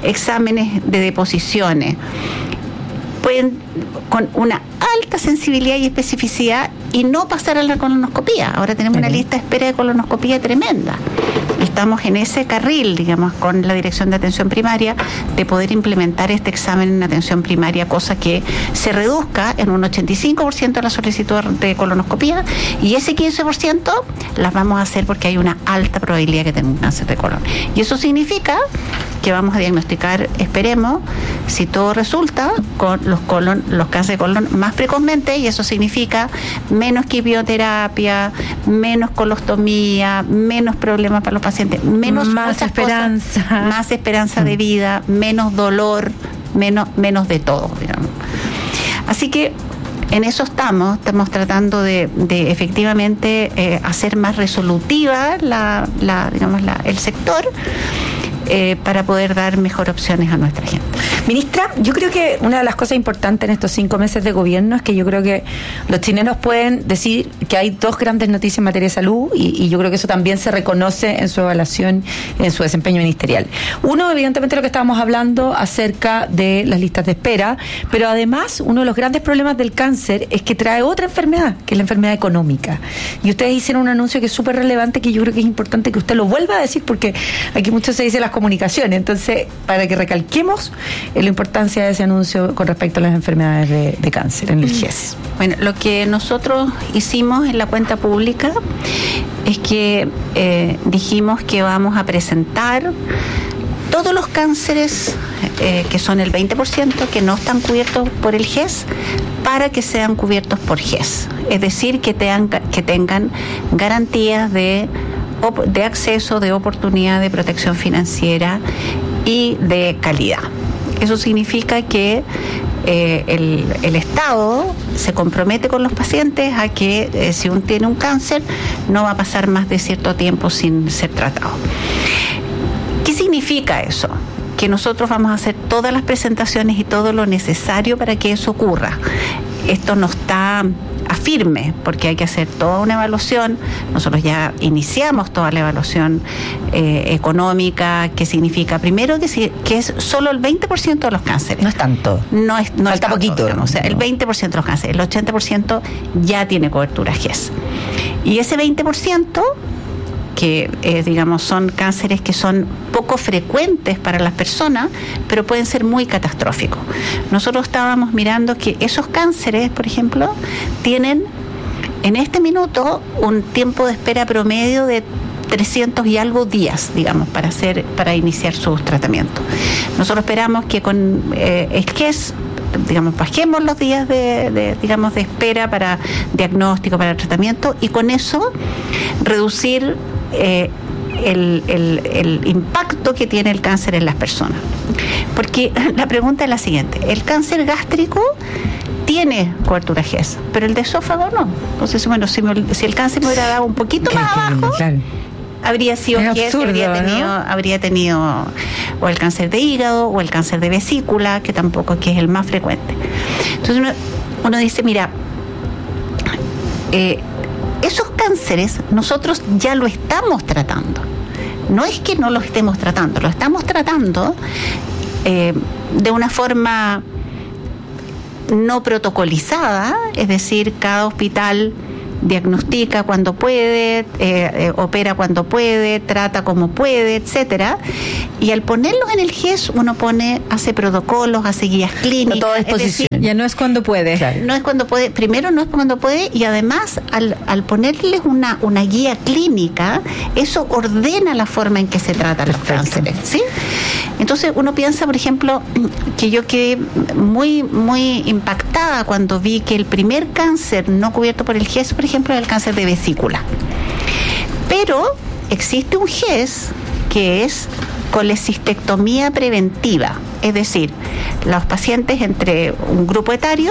de deposiciones. Pueden, con una alta sensibilidad y especificidad, y no pasar a la colonoscopía. Ahora tenemos una lista de espera de colonoscopía tremenda. Estamos en ese carril, con la Dirección de Atención Primaria, de poder implementar este examen en atención primaria, cosa que se reduzca en un 85% la solicitud de colonoscopía, y ese 15% las vamos a hacer porque hay una alta probabilidad que tenga un cáncer de colon. Y eso significa que vamos a diagnosticar, esperemos, si todo resulta, con los cánceres de colon más precozmente, y eso significa menos quimioterapia, menos colostomía, menos problemas para los pacientes, más esperanza de vida, menos dolor, menos de todo, Así que en eso estamos tratando de efectivamente hacer más resolutiva el sector, para poder dar mejor opciones a nuestra gente. Ministra, yo creo que una de las cosas importantes en estos 5 meses de gobierno es que yo creo que los chilenos pueden decir que hay 2 grandes noticias en materia de salud, y yo creo que eso también se reconoce en su evaluación, en su desempeño ministerial. Uno, evidentemente, lo que estábamos hablando acerca de las listas de espera, pero además uno de los grandes problemas del cáncer es que trae otra enfermedad, que es la enfermedad económica. Y ustedes hicieron un anuncio que es súper relevante, que yo creo que es importante que usted lo vuelva a decir, porque aquí mucho se dice las comunicaciones. Entonces, para que recalquemos la importancia de ese anuncio con respecto a las enfermedades de cáncer en el GES. Bueno, lo que nosotros hicimos en la cuenta pública es que dijimos que vamos a presentar todos los cánceres, que son el 20%, que no están cubiertos por el GES, para que sean cubiertos por GES. Es decir, que tengan garantías de acceso, de oportunidad, de protección financiera y de calidad. Eso significa que el Estado se compromete con los pacientes a que si uno tiene un cáncer no va a pasar más de cierto tiempo sin ser tratado. ¿Qué significa eso? Que nosotros vamos a hacer todas las presentaciones y todo lo necesario para que eso ocurra. Esto no está a firme, porque hay que hacer toda una evaluación. Nosotros ya iniciamos toda la evaluación económica, que significa, primero, que es solo el 20% de los cánceres. No es tanto. Falta poquito. O sea, el 20% de los cánceres, el 80% ya tiene cobertura GES. Y ese 20%, que son cánceres que son poco frecuentes para las personas, pero pueden ser muy catastróficos. Nosotros estábamos mirando que esos cánceres, por ejemplo, tienen en este minuto un tiempo de espera promedio de 300 y algo días, para iniciar sus tratamientos. Nosotros esperamos que con el GES bajemos los días de espera para diagnóstico, para tratamiento, y con eso reducir el impacto que tiene el cáncer en las personas. Porque la pregunta es la siguiente: el cáncer gástrico tiene cobertura GES, pero el de esófago no. Entonces, bueno, si el cáncer me hubiera dado un poquito más abajo, habría sido GES, habría tenido o el cáncer de hígado o el cáncer de vesícula, que tampoco que es el más frecuente. Entonces uno dice, mira, esos cánceres nosotros ya lo estamos tratando. No es que no lo estemos tratando, lo estamos tratando de una forma no protocolizada, es decir, cada hospital diagnostica cuando puede, opera cuando puede, trata como puede, etcétera. Y al ponerlos en el GES, uno hace protocolos, hace guías clínicas. Todo a disposición. Ya no es cuando puede. Claro. No es cuando puede. Primero, no es cuando puede, y además, al ponerles una guía clínica, eso ordena la forma en que se trata los cánceres, ¿sí? Entonces, uno piensa, por ejemplo, que yo quedé muy, muy impactada cuando vi que el primer cáncer no cubierto por el GES, por ejemplo, es el cáncer de vesícula. Pero existe un GES que es colecistectomía preventiva, es decir, los pacientes entre un grupo etario,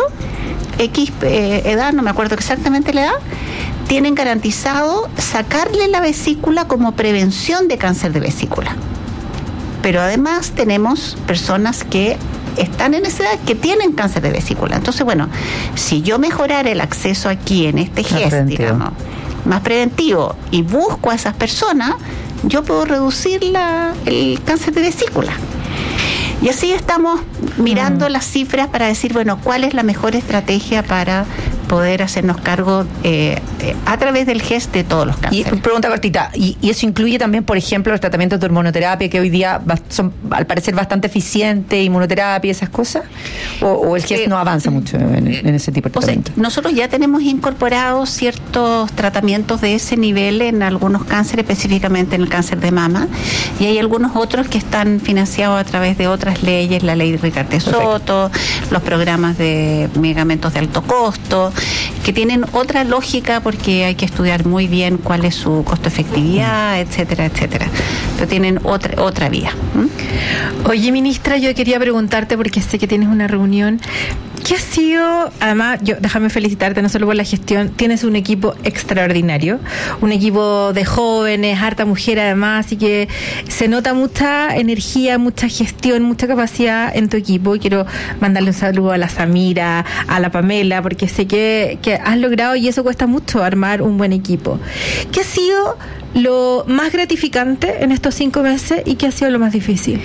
X edad, no me acuerdo exactamente la edad, tienen garantizado sacarle la vesícula como prevención de cáncer de vesícula. Pero además tenemos personas que están en esa edad que tienen cáncer de vesícula. Entonces, bueno, si yo mejorara el acceso aquí en este GES, digamos, más preventivo, y busco a esas personas, yo puedo reducir el cáncer de vesícula. Y así estamos mirando las cifras para decir, bueno, cuál es la mejor estrategia para poder hacernos cargo a través del GES de todos los cánceres. Y pregunta cortita, ¿y eso incluye también, por ejemplo, los tratamientos de hormonoterapia, que hoy día son al parecer bastante eficientes, inmunoterapia, esas cosas? ¿O el GES no avanza mucho en ese tipo de tratamientos? O sea, nosotros ya tenemos incorporados ciertos tratamientos de ese nivel en algunos cánceres, específicamente en el cáncer de mama, y hay algunos otros que están financiados a través de otras leyes, la ley de Ricardo Soto, los programas de medicamentos de alto costo, que tienen otra lógica porque hay que estudiar muy bien cuál es su costo-efectividad, etcétera, etcétera. Pero tienen otra vía. Oye, ministra, yo quería preguntarte, porque sé que tienes una reunión, ¿qué ha sido? Además, déjame felicitarte no solo por la gestión, tienes un equipo extraordinario, un equipo de jóvenes, harta mujer además, y que se nota mucha energía, mucha gestión, mucha capacidad en tu equipo. Y quiero mandarle un saludo a la Samira, a la Pamela, porque sé que has logrado, y eso cuesta mucho, armar un buen equipo. ¿Qué ha sido lo más gratificante en estos 5 meses y qué ha sido lo más difícil?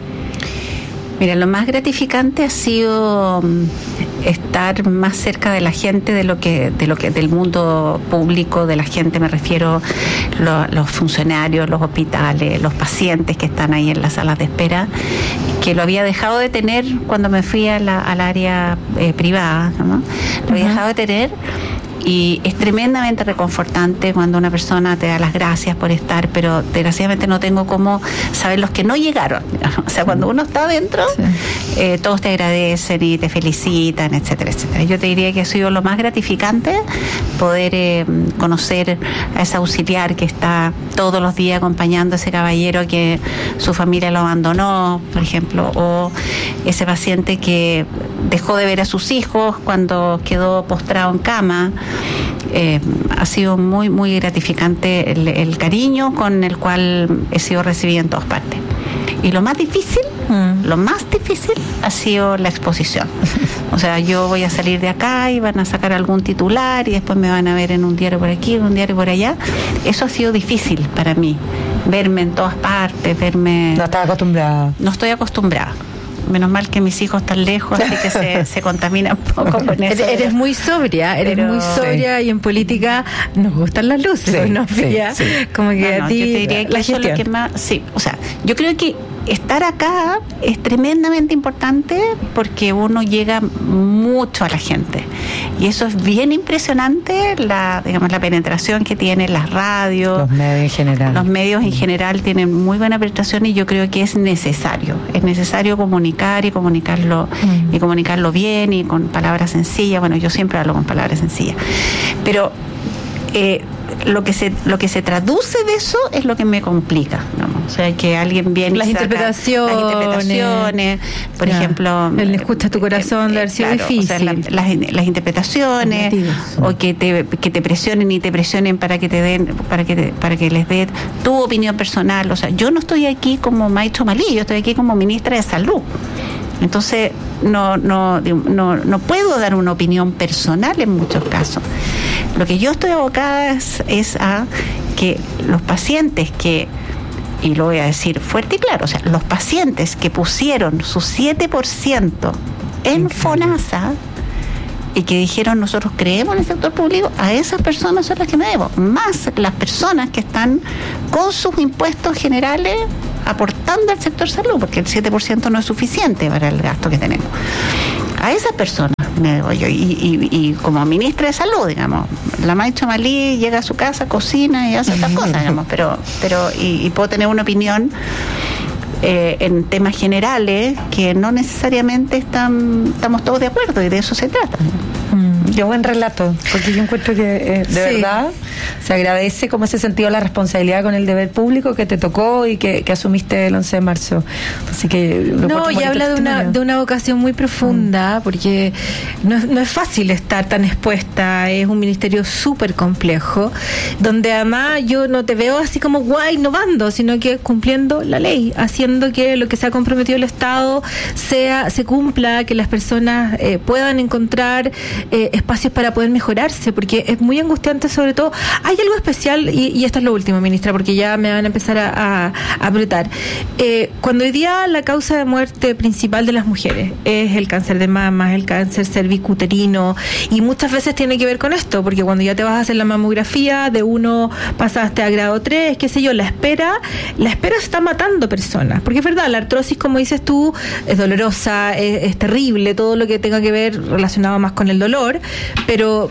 Mira, lo más gratificante ha sido estar más cerca de la gente, de lo que del mundo público, de la gente, me refiero los funcionarios, los hospitales, los pacientes que están ahí en las salas de espera, que lo había dejado de tener cuando me fui al área privada, ¿no? Lo había dejado de tener. Y es tremendamente reconfortante cuando una persona te da las gracias por estar, pero desgraciadamente no tengo cómo saber los que no llegaron. O sea, cuando uno está adentro, todos te agradecen y te felicitan, etcétera, etcétera. Yo te diría que ha sido lo más gratificante poder conocer a ese auxiliar que está todos los días acompañando a ese caballero que su familia lo abandonó, por ejemplo, o ese paciente que dejó de ver a sus hijos cuando quedó postrado en cama. Ha sido muy, muy gratificante el cariño con el cual he sido recibida en todas partes. Y lo más difícil ha sido la exposición. O sea, yo voy a salir de acá y van a sacar algún titular y después me van a ver en un diario por aquí, en un diario por allá. Eso ha sido difícil para mí, verme en todas partes, verme... No estaba acostumbrada. No estoy acostumbrada. Menos mal que mis hijos están lejos, así que se contaminan un poco con eso. Eres muy sobria, y en política nos gustan las luces, como que a ti yo te diría que eso es lo que más... Sí, o sea, yo creo que estar acá es tremendamente importante porque uno llega mucho a la gente y eso es bien impresionante, la penetración que tienen las radios, los medios en general tienen muy buena penetración y yo creo que es necesario comunicar y comunicarlo bien y con palabras sencillas. Bueno, yo siempre hablo con palabras sencillas, pero lo que se traduce de eso es lo que me complica, ¿no? O sea, que alguien viene las interpretaciones, por ejemplo, el escucha tu corazón de haber sido difícil, o sea, las interpretaciones, o que te presionen y te presionen para que te den, para que les dé tu opinión personal. O sea, yo no estoy aquí como Maicho Malí, yo estoy aquí como ministra de Salud. Entonces no puedo dar una opinión personal en muchos casos. Lo que yo estoy abocada es a que los pacientes que, y lo voy a decir fuerte y claro, o sea, los pacientes que pusieron su 7% en FONASA y que dijeron nosotros creemos en el sector público, a esas personas son las que me debo, más las personas que están con sus impuestos generales aportando al sector salud, porque el 7% no es suficiente para el gasto que tenemos. A esas personas me debo yo, y como ministra de Salud, digamos, la Maicho Malí llega a su casa, cocina y hace otras cosas, digamos, pero puedo tener una opinión en temas generales que no necesariamente estamos todos de acuerdo, y de eso se trata. Qué buen relato, porque yo encuentro que de verdad se agradece como ese sentido de la responsabilidad con el deber público que te tocó y que asumiste el 11 de marzo. Así que y habla de una vocación muy profunda, porque no es fácil estar tan expuesta, es un ministerio súper complejo, donde además yo no te veo así como guay innovando, sino que cumpliendo la ley, haciendo que lo que se ha comprometido el Estado se cumpla, que las personas puedan encontrar espacios para poder mejorarse, porque es muy angustiante. Sobre todo, hay algo especial, y esto es lo último, ministra, porque ya me van a empezar a apretar. Cuando hoy día la causa de muerte principal de las mujeres es el cáncer de mama, el cáncer cervicuterino, y muchas veces tiene que ver con esto, porque cuando ya te vas a hacer la mamografía, de 1 pasaste a grado 3, qué sé yo, la espera está matando personas, porque es verdad, la artrosis, como dices tú, es dolorosa, es terrible, todo lo que tenga que ver relacionado más con el dolor, pero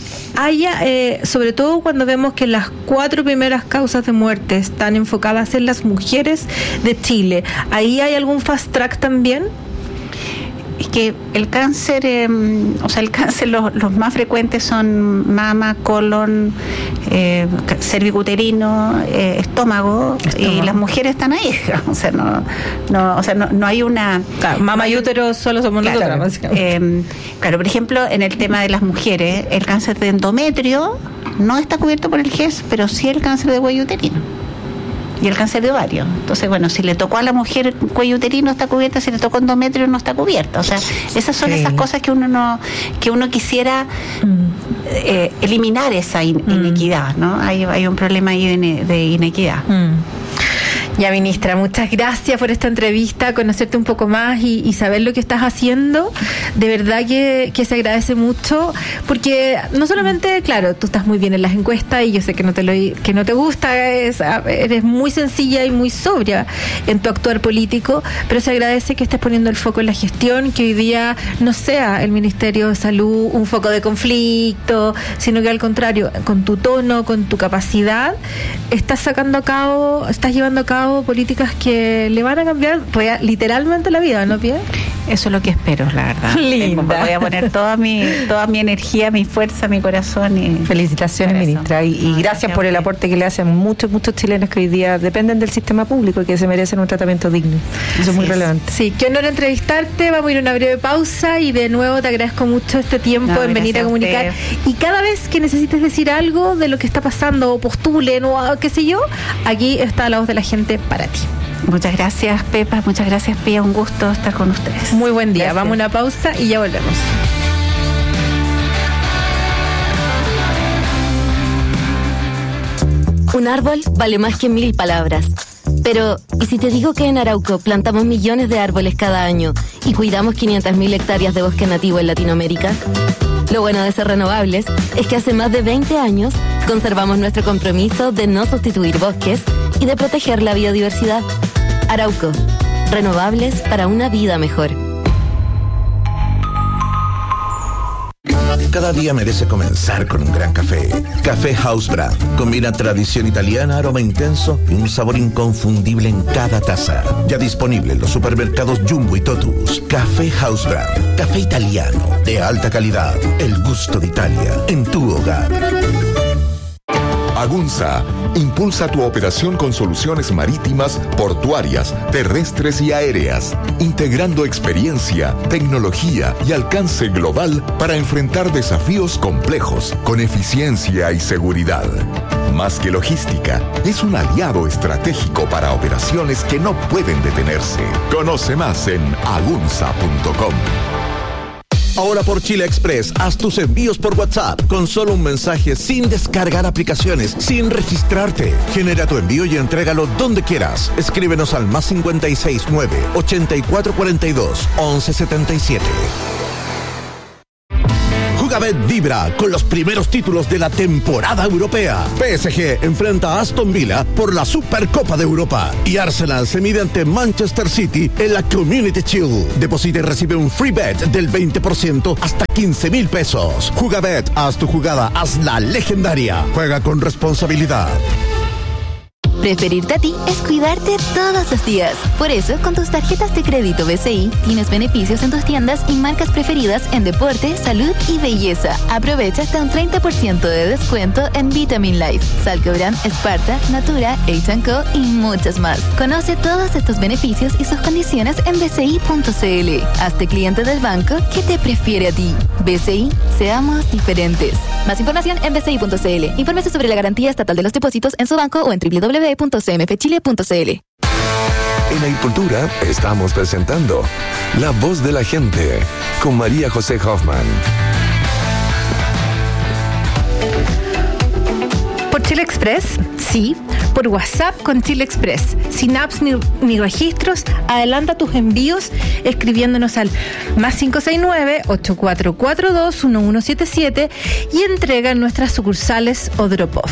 sobre todo cuando vemos que las 4 primeras causas de muerte están enfocadas en las mujeres de Chile, ¿ahí hay algún fast track también? Es que el cáncer, los más frecuentes son mama, colon, cervicuterino, estómago, y las mujeres están ahí. No hay una... Claro, mama y útero solo somos nosotras, básicamente. Claro, por ejemplo, en el tema de las mujeres, el cáncer de endometrio no está cubierto por el GES, pero sí el cáncer de cuello uterino y el cáncer de ovario. Entonces, bueno, si le tocó a la mujer cuello uterino está cubierta, si le tocó endometrio no está cubierta. O sea, esas son esas cosas que uno quisiera eliminar esa inequidad, ¿no? Hay un problema ahí de inequidad. Ya, ministra, muchas gracias por esta entrevista, conocerte un poco más y saber lo que estás haciendo. De verdad que se agradece mucho, porque no solamente, claro, tú estás muy bien en las encuestas y yo sé que no te gusta, eres muy sencilla y muy sobria en tu actuar político, pero se agradece que estés poniendo el foco en la gestión, que hoy día no sea el Ministerio de Salud un foco de conflicto, sino que al contrario, con tu tono, con tu capacidad, estás llevando a cabo políticas que le van a cambiar literalmente la vida, ¿no, Pia? Eso es lo que espero, la verdad. Linda. Voy a poner toda mi energía, mi fuerza, mi corazón. Felicitaciones, ministra, y gracias por el aporte que le hacen muchos chilenos que hoy día dependen del sistema público y que se merecen un tratamiento digno. Eso es muy relevante. Sí, qué honor entrevistarte. Vamos a ir a una breve pausa y de nuevo te agradezco mucho este tiempo en venir a comunicar. Y cada vez que necesites decir algo de lo que está pasando, o postulen, o qué sé yo, aquí está la voz de la gente para ti. Muchas gracias, Pepa. Muchas gracias, Pía. Un gusto estar con ustedes. Muy buen día. Gracias. Vamos a una pausa y ya volvemos. Un árbol vale más que 1000 palabras. Pero, ¿y si te digo que en Arauco plantamos millones de árboles cada año y cuidamos 500.000 hectáreas de bosque nativo en Latinoamérica? Lo bueno de ser renovables es que hace más de 20 años conservamos nuestro compromiso de no sustituir bosques y de proteger la biodiversidad. Arauco, renovables para una vida mejor. Cada día merece comenzar con un gran café. Café House Brand. Combina tradición italiana, aroma intenso y un sabor inconfundible en cada taza. Ya disponible en los supermercados Jumbo y Totus. Café House Brand. Café italiano de alta calidad. El gusto de Italia en tu hogar. Agunza impulsa tu operación con soluciones marítimas, portuarias, terrestres y aéreas, integrando experiencia, tecnología y alcance global para enfrentar desafíos complejos con eficiencia y seguridad. Más que logística, es un aliado estratégico para operaciones que no pueden detenerse. Conoce más en agunza.com. Ahora por Chile Express, haz tus envíos por WhatsApp con solo un mensaje, sin descargar aplicaciones, sin registrarte. Genera tu envío y entrégalo donde quieras. Escríbenos al +569 8442 1177. Jugabet vibra con los primeros títulos de la temporada europea. PSG enfrenta a Aston Villa por la Supercopa de Europa y Arsenal se mide ante Manchester City en la Community Shield. Deposita y recibe un free bet del 20% hasta 15,000 pesos. Jugabet, haz tu jugada, hazla legendaria. Juega con responsabilidad. Preferirte a ti es cuidarte todos los días. Por eso, con tus tarjetas de crédito BCI, tienes beneficios en tus tiendas y marcas preferidas en deporte, salud y belleza. Aprovecha hasta un 30% de descuento en Vitamin Life, Salcobran, Sparta, Natura, H&Co y muchas más. Conoce todos estos beneficios y sus condiciones en bci.cl. Hazte cliente del banco que te prefiere a ti. BCI, seamos diferentes. Más información en bci.cl. Infórmese sobre la garantía estatal de los depósitos en su banco o en www.cmfchile.cl. En Agricultura estamos presentando La Voz de la Gente con María José Hoffman. Por Chile Express, sí. Por WhatsApp con Chile Express. Sin apps ni registros, adelanta tus envíos escribiéndonos al +569-8442-1177 y entrega en nuestras sucursales o drop-off.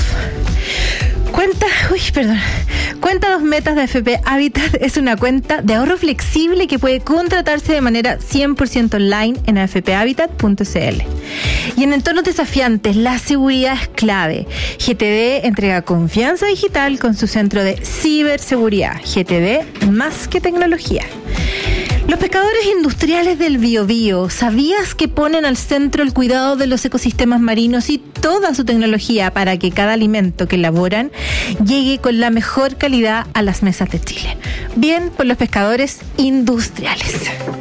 Cuenta 2 metas de AFP Habitat es una cuenta de ahorro flexible que puede contratarse de manera 100% online en afphabitat.cl. Y en entornos desafiantes, la seguridad es clave. GTD entrega confianza digital con su centro de ciberseguridad. GTD, más que tecnología. Los pescadores industriales del Biobío, ¿sabías que ponen al centro el cuidado de los ecosistemas marinos y toda su tecnología para que cada alimento que elaboran llegue con la mejor calidad a las mesas de Chile? Bien por los pescadores industriales.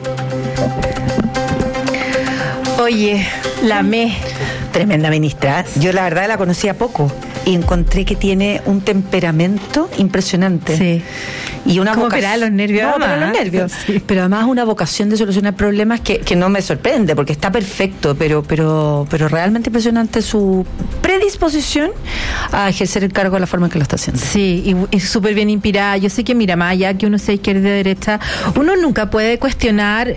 Oye, la tremenda ministra. Yo la verdad la conocía poco y encontré que tiene un temperamento impresionante. Sí. Y una ¿Cómo operar los nervios? No, pero los nervios. Sí. Pero además una vocación de solucionar problemas que no me sorprende, porque está perfecto, pero realmente impresionante su predisposición a ejercer el cargo de la forma en que lo está haciendo. Sí, y súper bien inspirada. Yo sé que, mira, más allá que uno sea izquierda y derecha, uno nunca puede cuestionar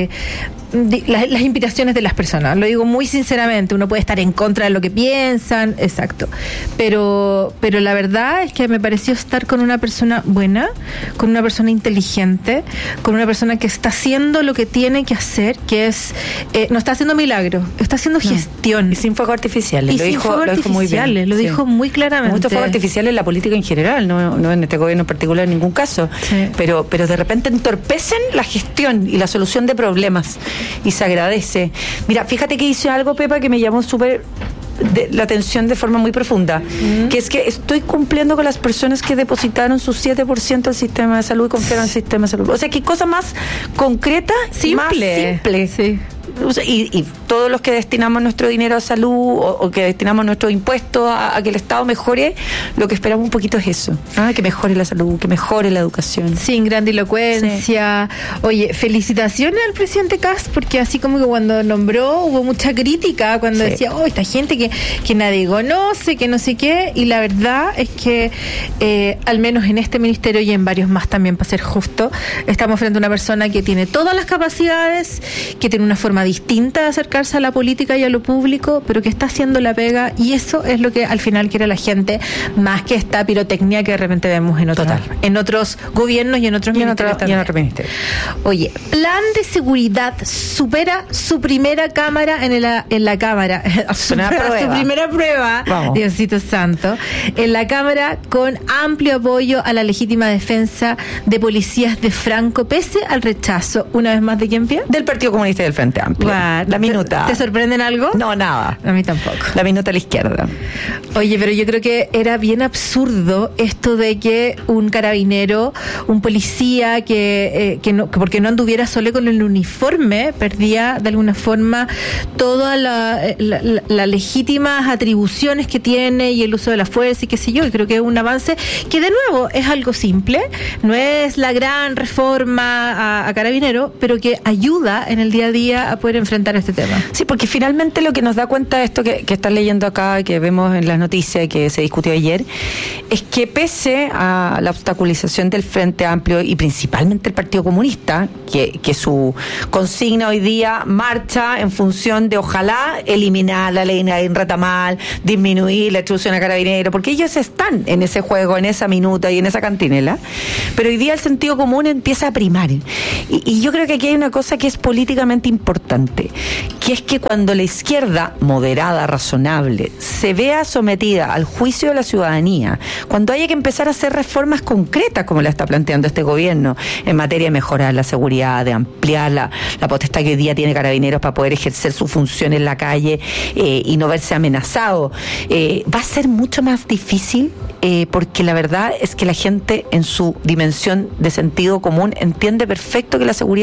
las inspiraciones de las personas. Lo digo muy sinceramente, uno puede estar en contra de lo que piensan, exacto. Pero la verdad es que me pareció estar con una persona buena, con una persona inteligente, con una persona que está haciendo lo que tiene que hacer, que es, no está haciendo milagros, está haciendo gestión. Y sin fuegos artificiales. Lo dijo muy bien. Lo dijo muy claramente. Muchos fuegos artificiales en la política en general, no en este gobierno en particular en ningún caso. Sí. Pero de repente entorpecen la gestión y la solución de problemas. Y se agradece. Mira, fíjate que hice algo, Pepa, que me llamó súper la atención de forma muy profunda, que es que estoy cumpliendo con las personas que depositaron su 7% al sistema de salud y confiaron al sistema de salud. O sea, qué cosa más concreta, más simple. Sí. Y todos los que destinamos nuestro dinero a salud o que destinamos nuestros impuestos a que el Estado mejore, lo que esperamos un poquito es eso, que mejore la salud, que mejore la educación. Sin grandilocuencia. Sí. Oye, felicitaciones al presidente Kast, porque así como que cuando nombró hubo mucha crítica, cuando decía, esta gente que nadie conoce, que no sé qué, y la verdad es que al menos en este ministerio y en varios más también, para ser justo, estamos frente a una persona que tiene todas las capacidades, que tiene una forma distinta de acercarse a la política y a lo público, pero que está haciendo la pega, y eso es lo que al final quiere la gente, más que esta pirotecnia que de repente vemos en otros gobiernos y en otros ministerios también. Oye, plan de seguridad supera su primera cámara en la Cámara. Su primera prueba, Diosito Santo, en la Cámara, con amplio apoyo a la legítima defensa de policías de Franco, pese al rechazo, una vez más, ¿de quién, Pia? Del Partido Comunista y del Frente Amplio. simple. La minuta. ¿Te sorprenden algo? No, nada. A mí tampoco. La minuta a la izquierda. Oye, pero yo creo que era bien absurdo esto de que un carabinero, un policía que porque no anduviera solo con el uniforme, perdía de alguna forma todas las legítimas atribuciones que tiene y el uso de la fuerza y qué sé yo. Y creo que es un avance que, de nuevo, es algo simple, no es la gran reforma a carabinero, pero que ayuda en el día a día a poder enfrentar este tema. Sí, porque finalmente lo que nos da cuenta de esto que estás leyendo acá, que vemos en las noticias que se discutió ayer, es que pese a la obstaculización del Frente Amplio y principalmente el Partido Comunista, que su consigna hoy día marcha en función de ojalá eliminar la ley Nadine Retamal, disminuir la atribución a carabineros, porque ellos están en ese juego, en esa minuta y en esa cantinela, pero hoy día el sentido común empieza a primar. Y yo creo que aquí hay una cosa que es políticamente importante, que es que cuando la izquierda moderada, razonable, se vea sometida al juicio de la ciudadanía, cuando haya que empezar a hacer reformas concretas como la está planteando este gobierno en materia de mejorar la seguridad, de ampliar la potestad que hoy día tiene Carabineros para poder ejercer su función en la calle y no verse amenazado, va a ser mucho más difícil, porque la verdad es que la gente en su dimensión de sentido común entiende perfecto que la seguridad